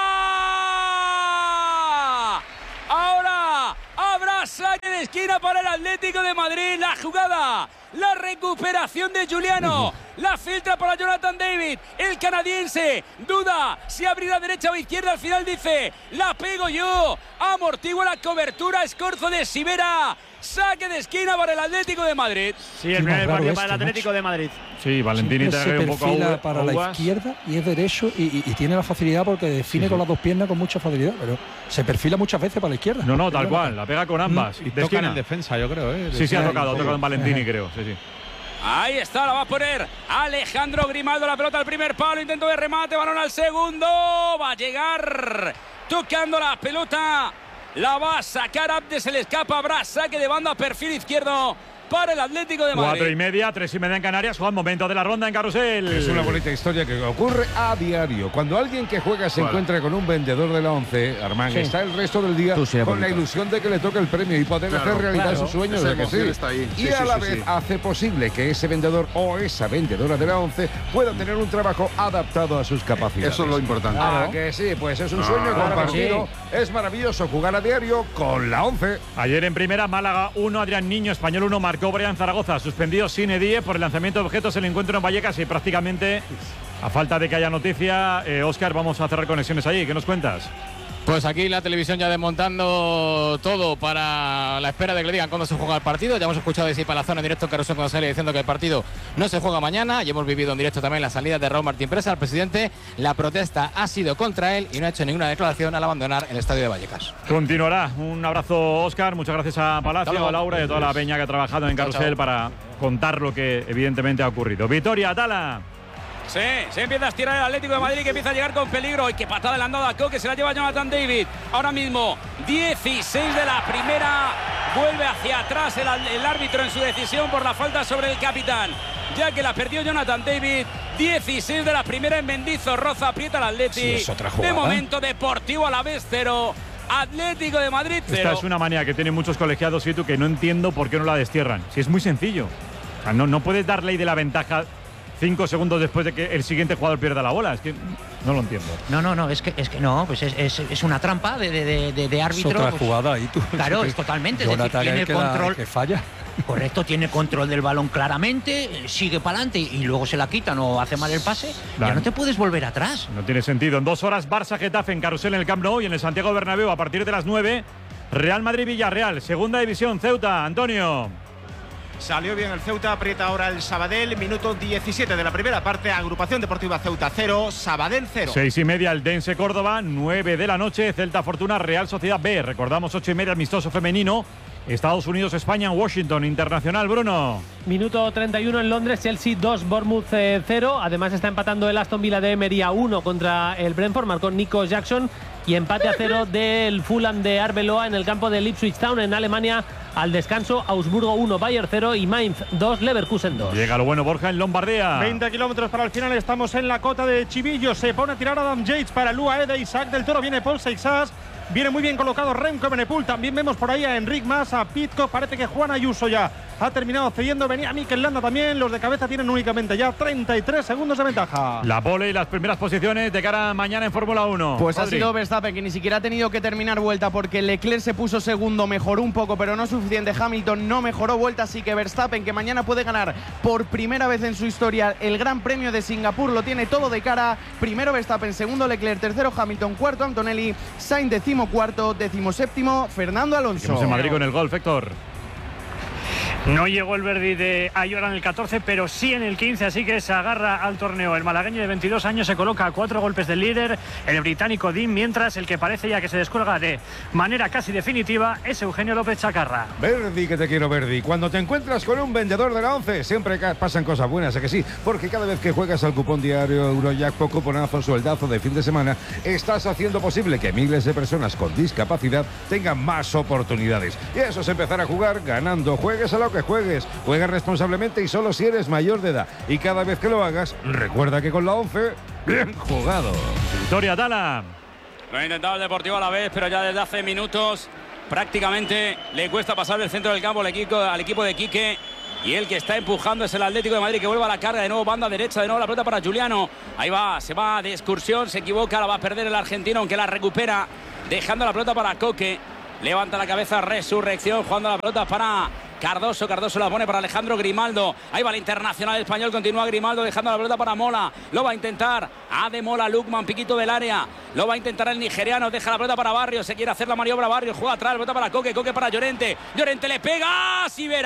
Ahora habrá saque de esquina para el Atlético de Madrid. La jugada, la recuperación de Giuliano. La filtra para Jonathan David. El canadiense duda si abrirá derecha o izquierda. Al final dice, la pego yo. Amortigua la cobertura. Escorzo de Sivera. Saque de esquina para el Atlético de Madrid. Sí, el primer partido para el Atlético de Madrid. Sí, Valentini te se un poco perfila para la izquierda y es derecho y tiene la facilidad porque define con las dos piernas con mucha facilidad, pero se perfila muchas veces para la izquierda. No, tal cual, la pega con ambas. Y toca en defensa, yo creo. Sí, ha tocado en Valentini, creo. Sí. Ahí está, la va a poner Alejandro Grimaldo, la pelota al primer palo, intento de remate, balón al segundo, va a llegar tocando la pelota, la va a sacar Abde, se le escapa, habrá saque de banda, perfil izquierdo para el Atlético de Madrid. 4:30, 3:30 en Canarias. Juan, momento de la ronda en Carrusel. Es una bonita historia que ocurre a diario. Cuando alguien que juega se encuentra con un vendedor de la 11, Armán, está el resto del día con la ilusión de que le toque el premio y poder hacer realidad sus sueños. De que sí. Y a la vez hace posible que ese vendedor o esa vendedora de la 11 pueda tener un trabajo adaptado a sus capacidades. Eso es lo importante. Que sí, pues es un sueño compartido. Es maravilloso jugar a diario con la 11. Ayer en primera, Málaga 1, Adrián Niño, Español 1, marcó Brian Zaragoza, suspendido sin edie por el lanzamiento de objetos en el encuentro en Vallecas y prácticamente, a falta de que haya noticia, Óscar, vamos a cerrar conexiones allí. ¿Qué nos cuentas? Pues aquí la televisión ya desmontando todo para la espera de que le digan cuándo se juega el partido. Ya hemos escuchado decir Palazón en directo en Carrusel cuando sale diciendo que el partido no se juega mañana. Y hemos vivido en directo también la salida de Raúl Martín Presa, el presidente. La protesta ha sido contra él y no ha hecho ninguna declaración al abandonar el estadio de Vallecas. Continuará. Un abrazo, Óscar. Muchas gracias a Palacio, a Laura y a toda la peña que ha trabajado en Carrusel para contar lo que evidentemente ha ocurrido. Vitoria, Tala. Sí, se empieza a estirar el Atlético de Madrid, que empieza a llegar con peligro. Y qué patada le han dado a Coque, se la lleva Jonathan David. Ahora mismo 16 de la primera. Vuelve hacia atrás el árbitro en su decisión por la falta sobre el capitán, ya que la perdió Jonathan David. 16 de la primera en Mendizorroza, aprieta el Atleti. Sí, es otra jugada. De momento, Deportivo Alavés 0, Atlético de Madrid 0. Esta es una manía que tienen muchos colegiados, Situ, que no entiendo por qué no la destierran. Si es muy sencillo. O sea, no puedes dar ley de la ventaja 5 segundos después de que el siguiente jugador pierda la bola. Es que no lo entiendo. No, es que no, pues es una trampa de árbitro. Es otra pues, jugada y tú. Claro, es totalmente. Es decir, tiene el control. Que falla. Correcto, tiene control del balón claramente, sigue para adelante y luego se la quitan o hace mal el pase. Ya no te puedes volver atrás. No tiene sentido. En 2 horas, Barça-Getafe en Carrusel en el Camp Nou y en el Santiago Bernabéu a partir de las 9. Real Madrid-Villarreal, segunda división, Ceuta. Antonio. Salió bien el Ceuta, aprieta ahora el Sabadell, minuto 17 de la primera parte, Agrupación Deportiva Ceuta 0, Sabadell 0. 6:30 el Dense Córdoba, 9 de la noche, Celta Fortuna, Real Sociedad B. Recordamos 8:30 amistoso femenino, Estados Unidos, España, Washington, internacional, Bruno. Minuto 31 en Londres, Chelsea 2, Bournemouth 0. Además está empatando el Aston Villa de Emery 1 contra el Brentford, marcó Nico Jackson. Y empate a 0 del Fulham de Arbeloa en el campo del Ipswich Town en Alemania. Al descanso, Augsburgo 1, Bayern 0 y Mainz 2, Leverkusen 2. Llega lo bueno, Borja, en Lombardía. 20 kilómetros para el final, estamos en la cota de Chivillo. Se pone a tirar Adam Yates para el UAE de Isaac del Toro. Viene Paul Seixas. Viene muy bien colocado Remco Benepul. También vemos por ahí a Enric Mas, a Pitco. Parece que Juan Ayuso ya ha terminado cediendo. Venía Mikel Landa también. Los de cabeza tienen únicamente ya 33 segundos de ventaja. La pole y las primeras posiciones de cara a mañana en Fórmula 1. Pues Adri. Ha sido Verstappen, que ni siquiera ha tenido que terminar vuelta porque Leclerc se puso segundo. Mejoró un poco, pero no suficiente. Hamilton no mejoró vuelta. Así que Verstappen, que mañana puede ganar por primera vez en su historia el Gran Premio de Singapur, lo tiene todo de cara. Primero Verstappen, segundo Leclerc, tercero Hamilton, cuarto Antonelli, Sainz decimocuarto, decimoséptimo Fernando Alonso. Estamos en Madrid con el golf, Héctor. No llegó el Verdi de Ayora en el 14, pero sí en el 15, así que se agarra al torneo. El malagueño de 22 años se coloca a 4 golpes del líder, el británico Dean, mientras el que parece ya que se descuelga de manera casi definitiva es Eugenio López Chacarra. Verdi, que te quiero, Verdi. Cuando te encuentras con un vendedor de la 11, siempre pasan cosas buenas, ¿a que sí? Porque cada vez que juegas al cupón diario Eurojackpot, cuponazo, sueldazo de fin de semana, estás haciendo posible que miles de personas con discapacidad tengan más oportunidades. Y eso es empezar a jugar ganando. Juegues a lo que juegues, juega responsablemente y solo si eres mayor de edad. Y cada vez que lo hagas, recuerda que con la 11, bien jugado. Victoria Tala. Lo ha intentado el Deportivo Alavés, pero ya desde hace minutos prácticamente le cuesta pasar del centro del campo al equipo de Quique. Y el que está empujando es el Atlético de Madrid, que vuelve a la carga de nuevo, banda derecha, de nuevo la pelota para Juliano. Ahí va, se va de excursión, se equivoca, la va a perder el argentino, aunque la recupera, dejando la pelota para Coque. Levanta la cabeza, Resurrección, jugando la pelota para Cardoso. Cardoso la pone para Alejandro Grimaldo. Ahí va el internacional español, continúa Grimaldo, dejando la pelota para Mola. Lo va a intentar de Mola, Lukman, piquito del área. Lo va a intentar el nigeriano, deja la pelota para Barrios. Se quiere hacer la maniobra Barrios, juega atrás, la pelota para Coque, Coque para Llorente. Llorente le pega,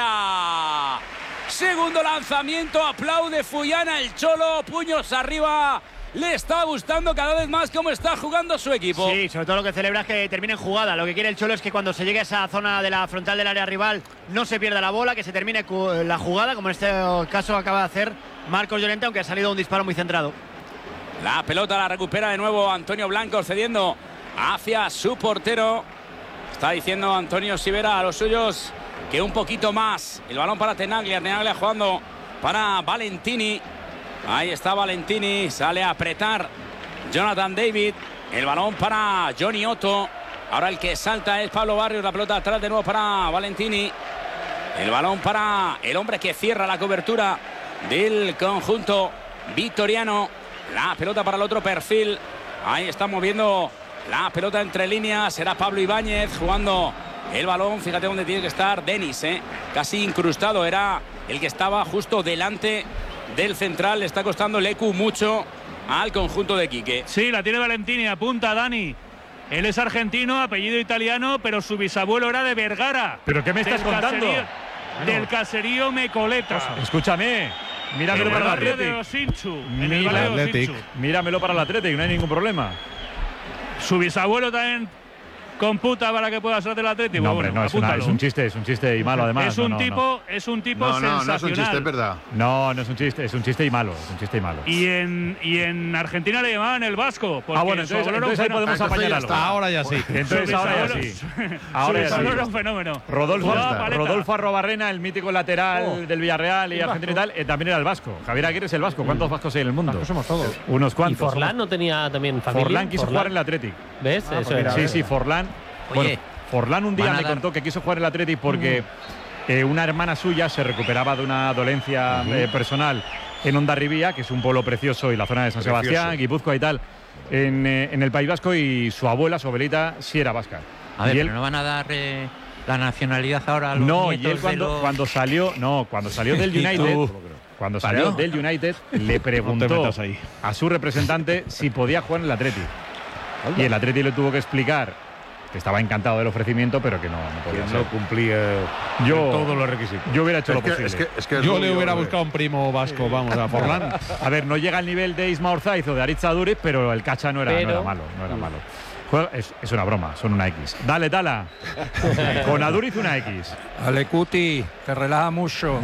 Sivera. Segundo lanzamiento, aplaude Fullana, el Cholo, puños arriba. Le está gustando cada vez más cómo está jugando su equipo. Sí, sobre todo lo que celebra es que termine en jugada. Lo que quiere el Cholo es que cuando se llegue a esa zona de la frontal del área rival no se pierda la bola, que se termine la jugada, como en este caso acaba de hacer Marcos Llorente, aunque ha salido un disparo muy centrado. La pelota la recupera de nuevo Antonio Blanco, cediendo hacia su portero. Está diciendo Antonio Sivera a los suyos que un poquito más. El balón para Tenaglia, Tenaglia jugando para Valentini. Ahí está Valentini, sale a apretar Jonathan David. El balón para Johnny Otto. Ahora el que salta es Pablo Barrios. La pelota atrás de nuevo para Valentini. El balón para el hombre que cierra la cobertura del conjunto vitoriano. La pelota para el otro perfil. Ahí está moviendo la pelota entre líneas. Será Pablo Ibáñez jugando el balón. Fíjate dónde tiene que estar Denis, casi incrustado. Era el que estaba justo delante del central. Le está costando el EQ mucho al conjunto de Quique. Sí, la tiene Valentini, apunta Dani. Él es argentino, apellido italiano, pero su bisabuelo era de Vergara. ¿Pero qué me estás contando? Del caserío Mecoleta. Escúchame, míramelo para el Athletic. Míramelo para el Athletic, no hay ningún problema. Su bisabuelo también computa para que pueda ser del Atlético. No, hombre, no, es un chiste y malo además. Es un tipo sensacional. No es un chiste, es verdad. No, no es un chiste y malo, Y en Argentina le llamaban el Vasco. Bueno, entonces ahí podemos apañar algo. Ahora ya sí. Entonces ahora ya sí. Ahora ya sí. Era un fenómeno. Rodolfo Arrobarrena, el mítico lateral del Villarreal y Argentina y tal, también era el vasco. Javier Aguirre es el vasco. ¿Cuántos vascos hay en el mundo? Vascos somos todos. Unos cuantos. ¿Y Forlán no tenía también familia? Forlán quiso jugar en el Athletic. ¿Ves? Eso era. Sí, Forlán. Oye, bueno, Forlán un día me contó que quiso jugar en el Athletic porque una hermana suya se recuperaba de una dolencia personal en Hondarribía, que es un pueblo precioso, y la zona de San Sebastián, Guipúzcoa y tal, en el País Vasco, y su abuela, su abuelita, sí era vasca. A ver, pero no van a dar la nacionalidad ahora a los nietos. Y él cuando salió del United, cuando salió del United, le preguntó a su representante si podía jugar en el Athletic. Y el Athletic le tuvo que explicar que estaba encantado del ofrecimiento, pero que no podía ser. No cumplía todos los requisitos. Yo hubiera hecho lo posible. Yo le hubiera buscado un primo vasco, vamos, a Forlán. A ver, no llega al nivel de Isma Orzaiz o de Aritz Aduriz, pero el Cacha no era malo. Es una broma, son una X. Dale, Tala. Con Aduriz una X. Ale Cuti, te relaja mucho.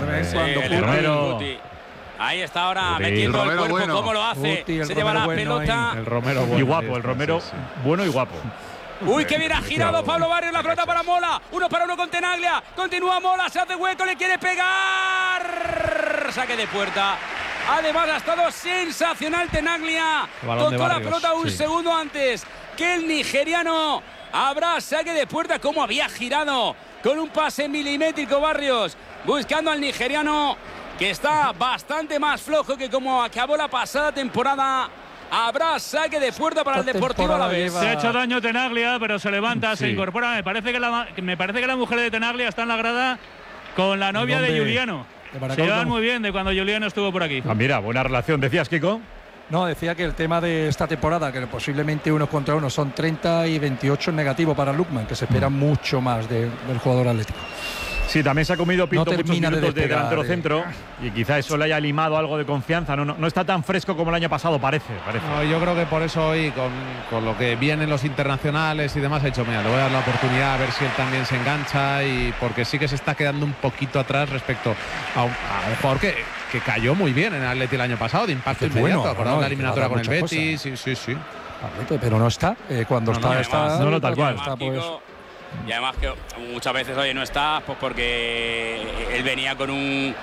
Ahí está ahora metiendo el cuerpo, bueno. Cómo lo hace. Se lleva la pelota. El Romero bueno. Y guapo, el Romero bueno y guapo. Uy, que bien ha girado Pablo Barrios, la pelota para Mola. 1-1 con Tenaglia. Continúa Mola, se hace hueco, le quiere pegar. Saque de puerta. Además ha estado sensacional Tenaglia. Tocó la pelota un segundo antes que el nigeriano. Habrá saque de puerta. Como había girado con un pase milimétrico Barrios, buscando al nigeriano, que está bastante más flojo que como acabó la pasada temporada. Habrá saque de puerta para el Deportivo Alavés. Se ha hecho daño Tenaglia, pero se levanta, se incorpora. Me parece que la mujer de Tenaglia está en la grada con la novia de Juliano. Se llevan muy bien de cuando Juliano estuvo por aquí. Mira, buena relación. ¿Decías, Kiko? No, decía que el tema de esta temporada, que posiblemente 1 contra 1 son 30 y 28 en negativo para Lukman, que se espera mucho más del jugador atlético. Sí, también se ha comido Pinto muchos minutos de delantero centro. centro y quizá eso le haya limado algo de confianza. No está tan fresco como el año pasado, parece. No, yo creo que por eso hoy, con lo que vienen los internacionales y demás, ha dicho, mira, le voy a dar la oportunidad a ver si él también se engancha, y porque sí que se está quedando un poquito atrás respecto a un jugador que cayó muy bien en el Atleti el año pasado, de impacto inmediato. Acordado la eliminatoria con el Betis, sí. Pero no está. Cuando está. No, tal cual. Está, pues. Y además que muchas veces, oye, no está pues porque él venía con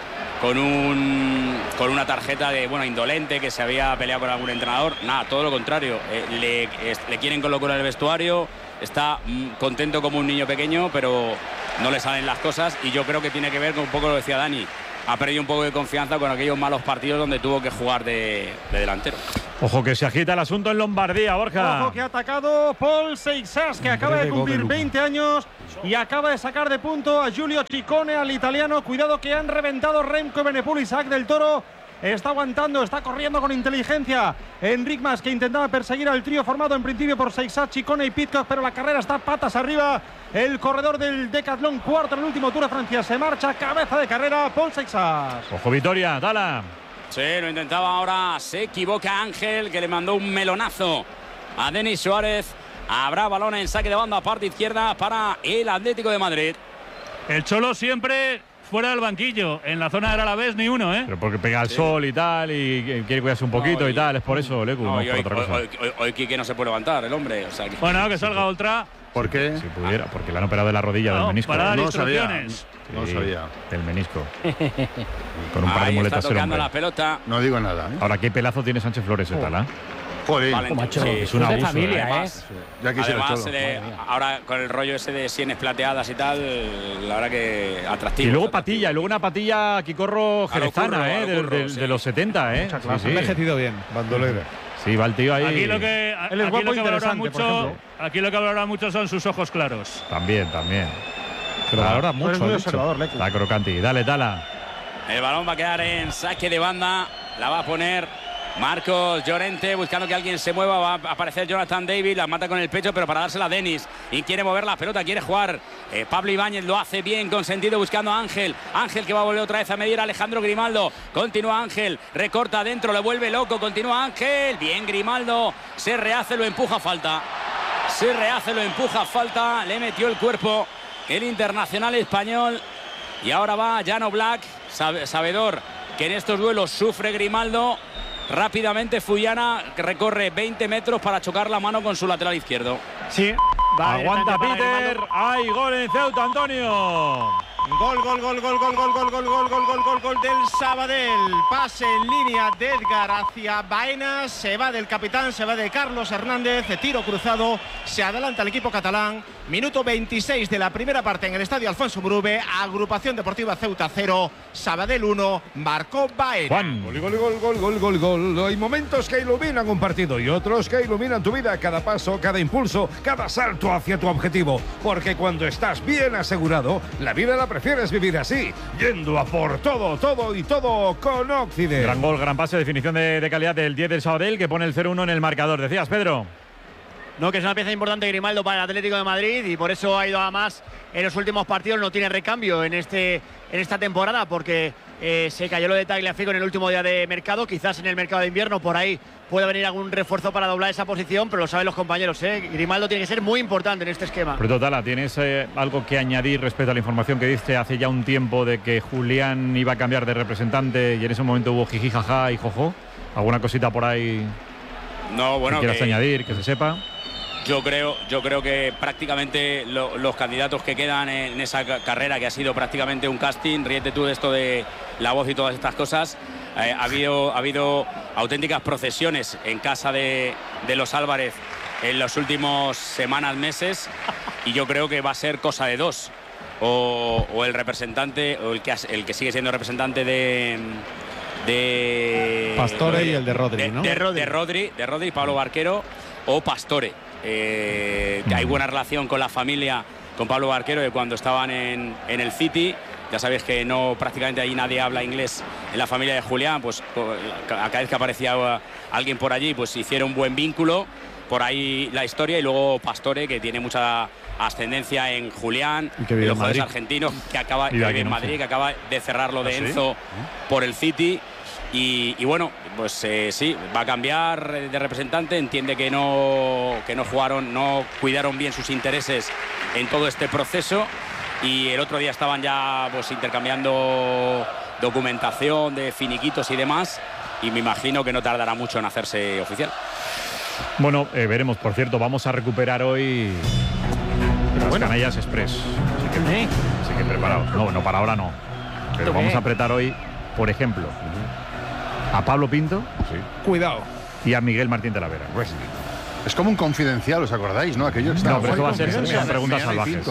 una tarjeta de indolente, que se había peleado con algún entrenador. Nada, todo lo contrario. Le quieren colocar en el vestuario, está contento como un niño pequeño, pero no le salen las cosas, y yo creo que tiene que ver con un poco lo decía Dani. Ha perdido un poco de confianza con aquellos malos partidos donde tuvo que jugar de delantero. Ojo que se agita el asunto en Lombardía, Borja. Ojo que ha atacado Paul Seixas, que acaba de cumplir 20 años y acaba de sacar de punto a Giulio Ciccone, al italiano. Cuidado que han reventado Remco Evenepoel. Isaac del Toro está aguantando, está corriendo con inteligencia. Enric Mas, que intentaba perseguir al trío formado en principio por Seixas, Ciccone y Pidcock, pero la carrera está patas arriba. El corredor del Decathlon, cuarto en el último Tour de Francia, se marcha, cabeza de carrera, Paul Seixas. Ojo Vitoria, Dala. Sí, lo intentaba, ahora se equivoca Ángel, que le mandó un melonazo a Denis Suárez. Habrá balón en saque de banda, parte izquierda para el Atlético de Madrid. El Cholo siempre fuera del banquillo, en la zona del Alavés ni uno, ¿eh? Pero porque pega el sol y tal, y quiere cuidarse un poquito y tal, es por eso, Lecu, no es por otra cosa. Hoy Quique no se puede levantar, el hombre. O sea, Bueno, que salga Ultra. ¿Por qué? Si pudiera, porque le han operado de la rodilla, del menisco. Para dar No instrucciones. No sabía. Del menisco. Con un par de ahí muletas está el tocando hombre. la pelota. No digo nada, ¿eh? Ahora, qué pelazo tiene Sánchez Flores, Tala. Joder, Valentín, sí, es un abuso. familia, además, ya quisiera además Cholo. ahora con el rollo ese de sienes plateadas y tal, la verdad que atractivo. Y luego patilla, y luego una patilla Quicorro jerezana, de los 70, ¿eh? Ha envejecido bien, bandolera. Sí, va el tío ahí. Aquí lo que valora mucho son sus ojos claros. También. Pero valora mucho. muy observador, Lecu. La crocanti. Dale, Tala. El balón va a quedar en saque de banda, la va a poner Marcos Llorente, buscando que alguien se mueva. Va a aparecer Jonathan David, la mata con el pecho, pero para dársela a Denis. Y quiere mover la pelota, quiere jugar. Pablo Ibáñez lo hace bien, con sentido, buscando a Ángel. Ángel, que va a volver otra vez a medir a Alejandro Grimaldo. Continúa Ángel, recorta adentro, le vuelve loco. Continúa Ángel. Bien Grimaldo. Se rehace, lo empuja, falta. Falta. Le metió el cuerpo el internacional español. Y ahora va Jan Oblak, sabedor que en estos duelos sufre Grimaldo. Rápidamente Fuyana, que recorre 20 metros para chocar la mano con su lateral izquierdo. Sí. Aguanta Peter. Hay gol en Ceuta, Antonio. Gol del Sabadell. Pase en línea de Edgar hacia Baena. Se va del capitán, se va de Carlos Hernández. Tiro cruzado. Se adelanta el equipo catalán. Minuto 26 de la primera parte en el estadio Alfonso Murube. Agrupación Deportiva Ceuta 0. Sabadell 1. Marcó Baena. Juan. Gol. Hay momentos que iluminan un partido y otros que iluminan tu vida. Cada paso, cada impulso, cada salto hacia tu objetivo. Porque cuando estás bien asegurado, la vida la prefieres vivir así, yendo a por todo con Occident. Gran gol, gran pase, definición de calidad del 10 del Sabadell, que pone el 0-1 en el marcador. Decías, Pedro. No, que es una pieza importante Grimaldo para el Atlético de Madrid, y por eso ha ido a más en los últimos partidos. No tiene recambio en esta temporada, porque se cayó lo de Tagliafico en el último día de mercado. Quizás en el mercado de invierno por ahí puede venir algún refuerzo para doblar esa posición, pero lo saben los compañeros, ¿eh? Grimaldo tiene que ser muy importante en este esquema. Pero Tala, ¿tienes algo que añadir respecto a la información que diste hace ya un tiempo de que Julián iba a cambiar de representante y en ese momento hubo jiji, jaja y jojo? ¿Alguna cosita por ahí No, bueno, que quieras añadir, que se sepa? Yo creo que prácticamente los candidatos que quedan en esa carrera, que ha sido prácticamente un casting, ríete tú de esto de La Voz y todas estas cosas, ha habido auténticas procesiones en casa de los Álvarez en los últimos semanas, meses, y yo creo que va a ser cosa de dos. O el representante, o el que sigue siendo representante de Pastore y el de Rodri, ¿no? De Rodri, Pablo Barquero, o Pastore. Que hay buena relación con la familia, con Pablo Barquero, de cuando estaban en el City. Ya sabéis que prácticamente ahí nadie habla inglés en la familia de Julián, pues a cada vez que aparecía alguien por allí, pues hicieron un buen vínculo. por ahí la historia, y luego Pastore, que tiene mucha ascendencia en Julián, y que vive los en Madrid. jugadores argentinos, que acaba Vive de aquí en en Madrid, Madrid. que acaba de cerrar lo de ¿Ah, sí? Enzo por el City. Y bueno, pues sí, va a cambiar de representante. Entiende que no jugaron, no cuidaron bien sus intereses en todo este proceso. Y el otro día estaban ya pues intercambiando documentación de finiquitos y demás. Y me imagino que no tardará mucho en hacerse oficial. Bueno, veremos. Por cierto, vamos a recuperar hoy las Canallas Express. Así que preparados. No, para ahora no. Pero vamos a apretar hoy, por ejemplo, a Pablo Pinto. Cuidado. Y a Miguel Martín Talavera. Es como un confidencial, ¿os acordáis? ¿No? Aquello que No, pero esto va a ser son preguntas salvajes.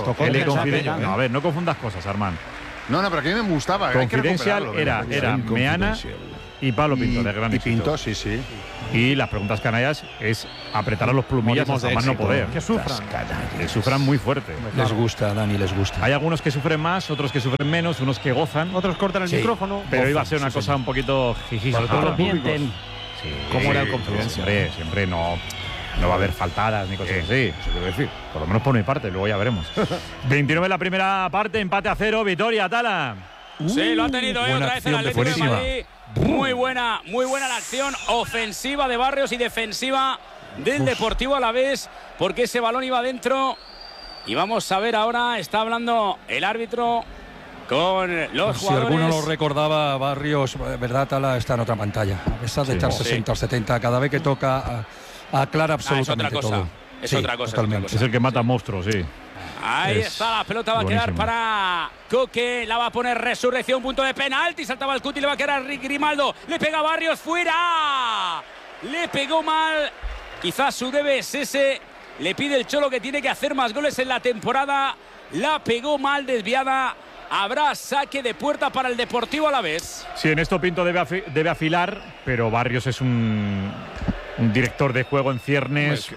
A ver, no confundas cosas, Armand. No, pero que a mí me gustaba. Confidencial era Meana y Pablo Pinto, de gran éxito. Pinto, sí. Y las preguntas canallas es apretar a los plumillas hasta más no poder. Que sufran. Que sufran muy fuerte. Les gusta, Dani, les gusta. Hay algunos que sufren más, otros que sufren menos, unos que gozan. Otros cortan el micrófono. Pero iba a ser una cosa un poquito jiji. Para todos los públicos. ¿Cómo era el Confidencial? Siempre no va a haber faltadas ni cosas así. Eso quiero decir. Por lo menos por mi parte, luego ya veremos. 29 la primera parte, empate a 0, victoria, Tala. Sí, lo ha tenido otra vez el Atlético de Madrid. Muy buena la acción ofensiva de Barrios y defensiva del Deportivo Alavés, porque ese balón iba dentro. Y vamos a ver ahora, está hablando el árbitro con los jugadores. Si alguno lo recordaba, Barrios, verdad, Tala está en otra pantalla. A pesar de estar 60 o 70, cada vez que toca aclara absolutamente todo. Es otra cosa. Es el que mata monstruos, sí. Ahí está, la pelota va a quedar para Coque, la va a poner Resurrección, punto de penalti, saltaba el Cuti, le va a quedar a Grimaldo, le pega a Barrios, fuera, le pegó mal, quizás su debe es ese, le pide el Cholo que tiene que hacer más goles en la temporada, la pegó mal, desviada, habrá saque de puerta para el Deportivo Alavés. Sí, en esto Pinto debe afilar, pero Barrios es un director de juego en ciernes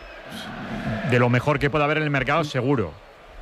de lo mejor que puede haber en el mercado, seguro.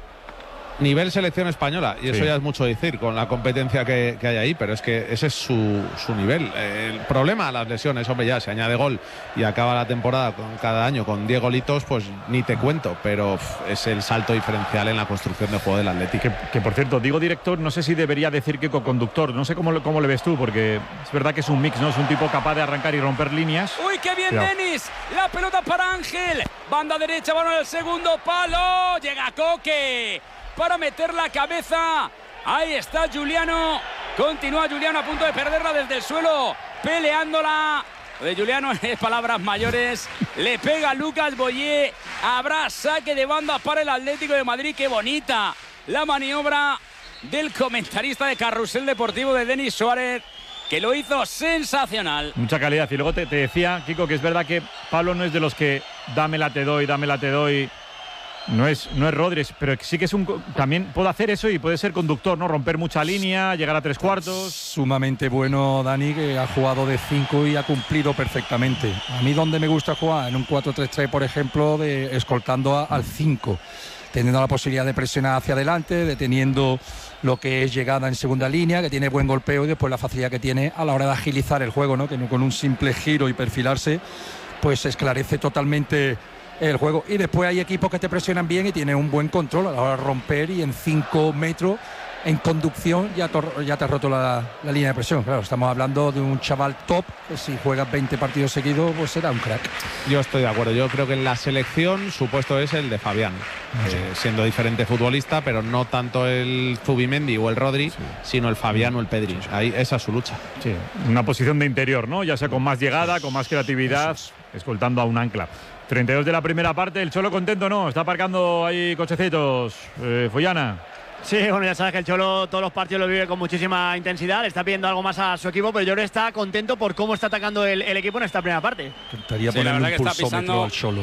Nivel selección española, y eso ya es mucho decir con la competencia que hay ahí, pero es que ese es su nivel. El problema, las lesiones, hombre, ya se añade gol y acaba la temporada cada año con 10 golitos, pues ni te cuento, pero es el salto diferencial en la construcción de juego del Atlético. Que por cierto, digo director, no sé si debería decir que co-conductor, no sé cómo le ves tú, porque es verdad que es un mix, ¿no? Es un tipo capaz de arrancar y romper líneas. ¡Uy, qué bien, Denis! La pelota para Ángel, banda derecha, balón al segundo palo, llega Coque para meter la cabeza. Ahí está Juliano. Continúa Juliano a punto de perderla desde el suelo, peleándola. Lo de Juliano es palabras mayores. Le pega Lucas Boyé. Habrá saque de banda para el Atlético de Madrid. Qué bonita la maniobra del comentarista de Carrusel Deportivo, de Denis Suárez, que lo hizo sensacional. Mucha calidad. Y luego te decía, Kiko, que es verdad que Pablo no es de los que dámela, te doy. No es Rodríguez, pero sí que es también puede hacer eso y puede ser conductor, ¿no? Romper mucha línea, llegar a 3/4. Sumamente bueno, Dani, que ha jugado de 5 y ha cumplido perfectamente. A mí donde me gusta jugar, en un 4-3-3, por ejemplo, escoltando al 5, teniendo la posibilidad de presionar hacia adelante, deteniendo lo que es llegada en segunda línea, que tiene buen golpeo, y después la facilidad que tiene a la hora de agilizar el juego, ¿no? Que con un simple giro y perfilarse, pues esclarece totalmente el juego. Y después hay equipos que te presionan bien y tienen un buen control a la hora de romper, y en 5 metros en conducción ya te ha roto la línea de presión. Claro, estamos hablando de un chaval top que si juegas 20 partidos seguidos pues será un crack. Yo estoy de acuerdo, yo creo que en la selección su puesto es el de Fabián, siendo diferente futbolista, pero no tanto el Zubimendi o el Rodri, sino el Fabián o el Pedri. Ahí esa es su lucha. Sí, una posición de interior, ¿no? Ya sea con más llegada, con más creatividad, escoltando a un ancla. 32 de la primera parte, el Cholo contento, ¿no? Está aparcando ahí cochecitos, Follana. Sí, bueno, ya sabes que el Cholo todos los partidos lo vive con muchísima intensidad, le está pidiendo algo más a su equipo, pero yo creo que está contento por cómo está atacando el equipo en esta primera parte. Intentaría ponerle un pulsómetro al Cholo.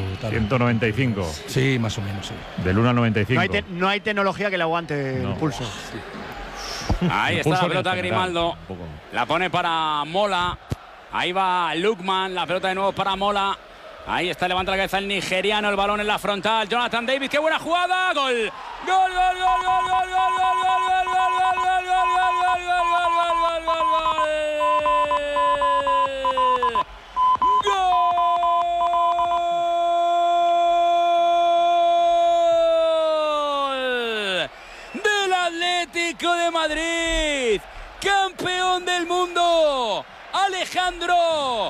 195. Sí, más o menos, sí. Del 1 al 95. No hay tecnología que le aguante el pulso. Ahí está la pelota Grimaldo. La pone para Mola. Ahí va Lukman, la pelota de nuevo para Mola. Ahí está, levanta la cabeza el nigeriano, el balón en la frontal. Jonathan David, qué buena jugada. Gol. Gol, gol, gol, gol, gol, gol, gol, gol, gol, gol, gol, gol, gol, gol, gol, gol, gol, gol. Alejandro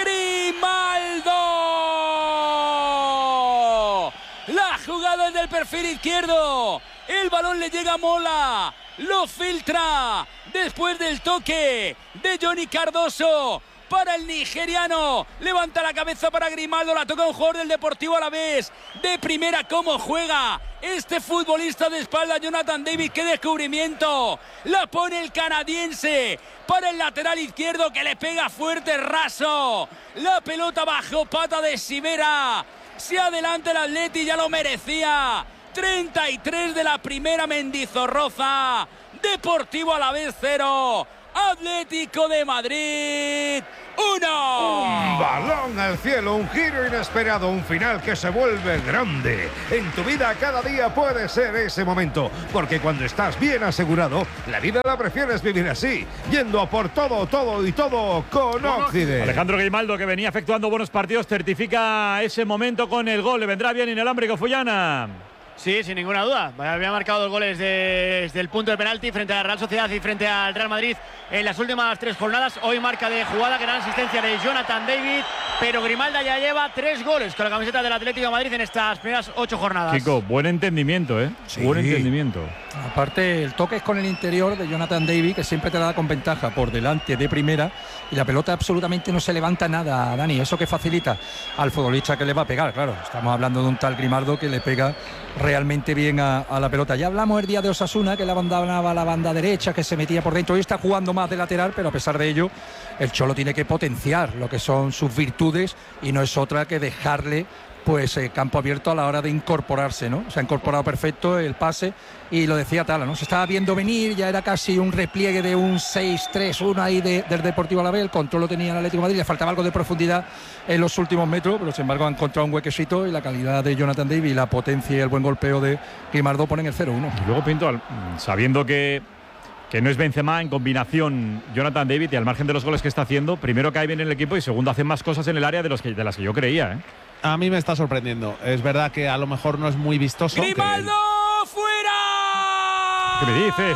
Grimaldo. La jugada es del perfil izquierdo. El balón le llega a Mola. Lo filtra después del toque de Johnny Cardoso para el nigeriano. Levanta la cabeza para Grimaldo. La toca un jugador del Deportivo Alavés. De primera, cómo juega este futbolista de espalda, Jonathan David. ¡Qué descubrimiento! La pone el canadiense para el lateral izquierdo, que le pega fuerte, raso. La pelota bajo pata de Sivera. Se adelanta el Atleti, ya lo merecía. 33 de la primera, Mendizorroza. Deportivo Alavés 0. Atlético de Madrid 1. Un balón al cielo, un giro inesperado, un final que se vuelve grande. En tu vida cada día puede ser ese momento, porque cuando estás bien asegurado, la vida la prefieres vivir así, yendo a por todo, todo y todo con Occident. Alejandro Grimaldo, que venía efectuando buenos partidos, certifica ese momento con el gol. Le vendrá bien inalámbrico Fullana. Sí, sin ninguna duda. Había marcado 2 goles desde el punto de penalti frente a la Real Sociedad y frente al Real Madrid en las últimas 3 jornadas. Hoy marca de jugada, gran asistencia de Jonathan David, pero Grimaldo ya lleva 3 goles con la camiseta del Atlético de Madrid en estas primeras 8 jornadas. Chico, buen entendimiento, ¿eh? Sí. Buen entendimiento. Aparte, el toque es con el interior de Jonathan David, que siempre te da con ventaja por delante de primera, y la pelota absolutamente no se levanta nada, Dani. Eso que facilita al futbolista que le va a pegar, claro. Estamos hablando de un tal Grimaldo que le pega realmente bien a la pelota. Ya hablamos el día de Osasuna, que la abandonaba la banda derecha, que se metía por dentro. Hoy está jugando más de lateral, pero a pesar de ello, el Cholo tiene que potenciar lo que son sus virtudes y no es otra que dejarle pues campo abierto a la hora de incorporarse, ¿no? Se ha incorporado perfecto el pase y lo decía Tala, ¿no? Se estaba viendo venir, ya era casi un repliegue de un 6-3-1 ahí del Deportivo Alavés. El control lo tenía el Atlético de Madrid, le faltaba algo de profundidad en los últimos metros, pero sin embargo ha encontrado un huequecito y la calidad de Jonathan David y la potencia y el buen golpeo de Grimaldo ponen el 0-1. Y luego Pinto, sabiendo que no es Benzema, en combinación Jonathan David y al margen de los goles que está haciendo, primero cae bien en el equipo y segundo hace más cosas en el área de las que yo creía, ¿eh? A mí me está sorprendiendo. Es verdad que a lo mejor no es muy vistoso. ¡Grimaldo fuera! ¿Qué me dices?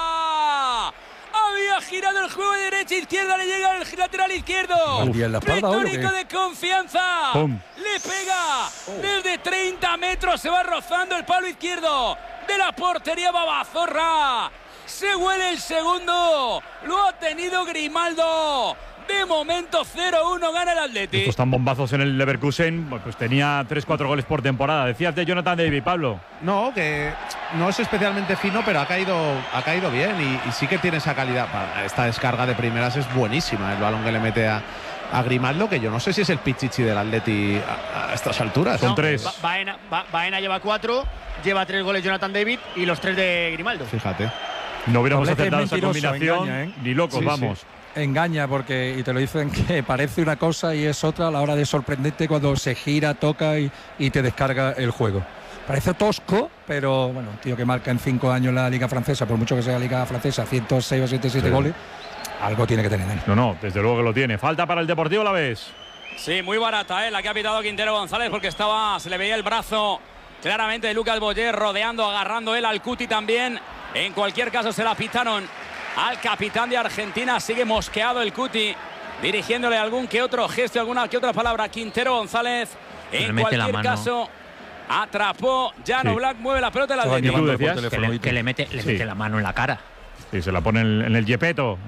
Había girado el juego de derecha-izquierda, le llega el lateral izquierdo. Retórico de confianza. ¡Pum! Le pega desde 30 metros, se va rozando el palo izquierdo de la portería Babazorra. Se huele el segundo, lo ha tenido Grimaldo. De momento 0-1 gana el Atleti. Estos tan bombazos en el Leverkusen, pues tenía 3-4 goles por temporada. Decías de Jonathan David, Pablo. No, que no es especialmente fino, pero ha caído bien y sí que tiene esa calidad. Esta descarga de primeras es buenísima, el balón que le mete a Grimaldo, que yo no sé si es el Pichichi del Atleti a estas alturas. Son 3. Baena lleva 4, lleva 3 goles Jonathan David y los 3 de Grimaldo. Fíjate. No hubiéramos Doblete acertado esa combinación, engaña, ni locos, Sí, vamos. sí. Engaña porque, y te lo dicen, que parece una cosa y es otra a la hora de sorprenderte cuando se gira, toca y te descarga el juego. Parece tosco, pero bueno, un tío que marca en 5 años la Liga Francesa, por mucho que sea la Liga Francesa, 106 o 107 goles, algo tiene que tener. No, desde luego que lo tiene. Falta para el Deportivo Alavés. Sí, muy barata, la que ha pitado Quintero González, porque se le veía el brazo claramente de Lucas Boyer rodeando, agarrando él al Cuti también. En cualquier caso se la pitaron al capitán de Argentina. Sigue mosqueado el Cuti, dirigiéndole algún que otro gesto, alguna que otra palabra. Quintero González, en cualquier caso, atrapó. Llano Black mueve la pelota de la que le mete la mano en la cara. Sí, se la pone en el Gepetto.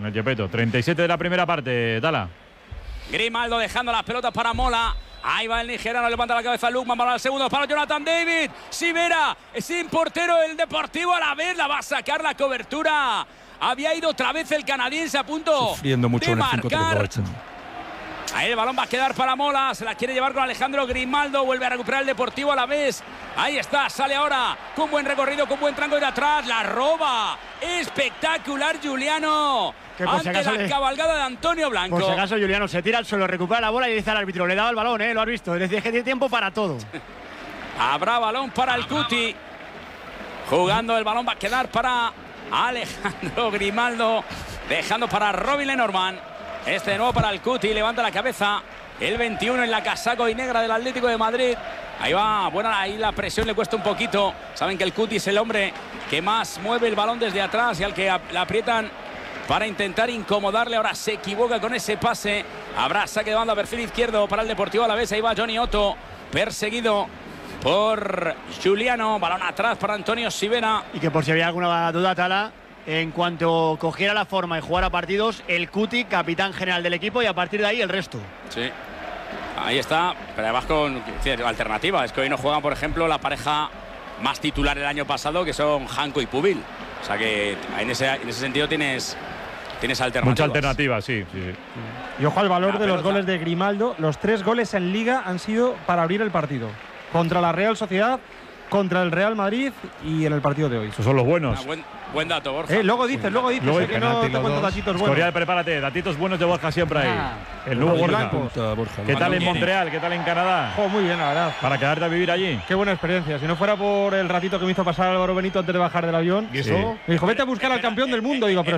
37 de la primera parte, Tala. Grimaldo dejando las pelotas para Mola. Ahí va el nigeriano, levanta la cabeza Lukman para el segundo palo, Jonathan David. Sivera, sin portero el Deportivo Alavés, la va a sacar la cobertura. Había ido otra vez el canadiense a punto sufriendo mucho de en el marcar. Ahí el balón va a quedar para Mola, se la quiere llevar con Alejandro Grimaldo, vuelve a recuperar el Deportivo Alavés. Ahí está, sale ahora con buen recorrido, con buen tranco de atrás, la roba. Espectacular Juliano. Ante la cabalgada de Antonio Blanco. Por si acaso Juliano se tira al suelo, recupera la bola y dice al árbitro, le daba el balón, lo has visto. Es decir, es que tiene tiempo para todo. Habrá balón para el Cuti. Jugando el balón va a quedar para Alejandro Grimaldo. Dejando para Robin Lenormand. Este de nuevo para el Cuti, levanta la cabeza. El 21 en la casaco y negra del Atlético de Madrid. Ahí va, bueno, ahí la presión le cuesta un poquito. Saben que el Cuti es el hombre que más mueve el balón desde atrás y al que le aprietan para intentar incomodarle. Ahora se equivoca con ese pase. Habrá saque de banda, perfil izquierdo para el Deportivo Alavés. Ahí va Johnny Otto, perseguido por Juliano. Balón atrás para Antonio Sivera. Y que por si había alguna duda, Tala, en cuanto cogiera la forma y jugara partidos, el Cuti, capitán general del equipo, y a partir de ahí el resto. Sí. Ahí está, pero además con alternativa. Es que hoy no juegan, por ejemplo, la pareja más titular el año pasado, que son Janko y Pubil. O sea que en ese sentido tienes alternativas. Mucha alternativa, sí. Y ojo al valor de los goles de Grimaldo. Los 3 goles en Liga han sido para abrir el partido. Contra la Real Sociedad, contra el Real Madrid y en el partido de hoy. Esos son los buenos. Buen dato, Borja. Luego dices, Luego que no te cuento datitos buenos. Escorial, prepárate, datitos buenos de Borja siempre ahí. El nuevo Borja. ¿Qué tal en Montreal? ¿Qué tal en Canadá? Muy bien, la verdad. ¿Para quedarte a vivir allí? Qué buena experiencia. Si no fuera por el ratito que me hizo pasar Álvaro Benito antes de bajar del avión, ¿Y eso? me dijo, vete a buscar al campeón del mundo. Digo, pero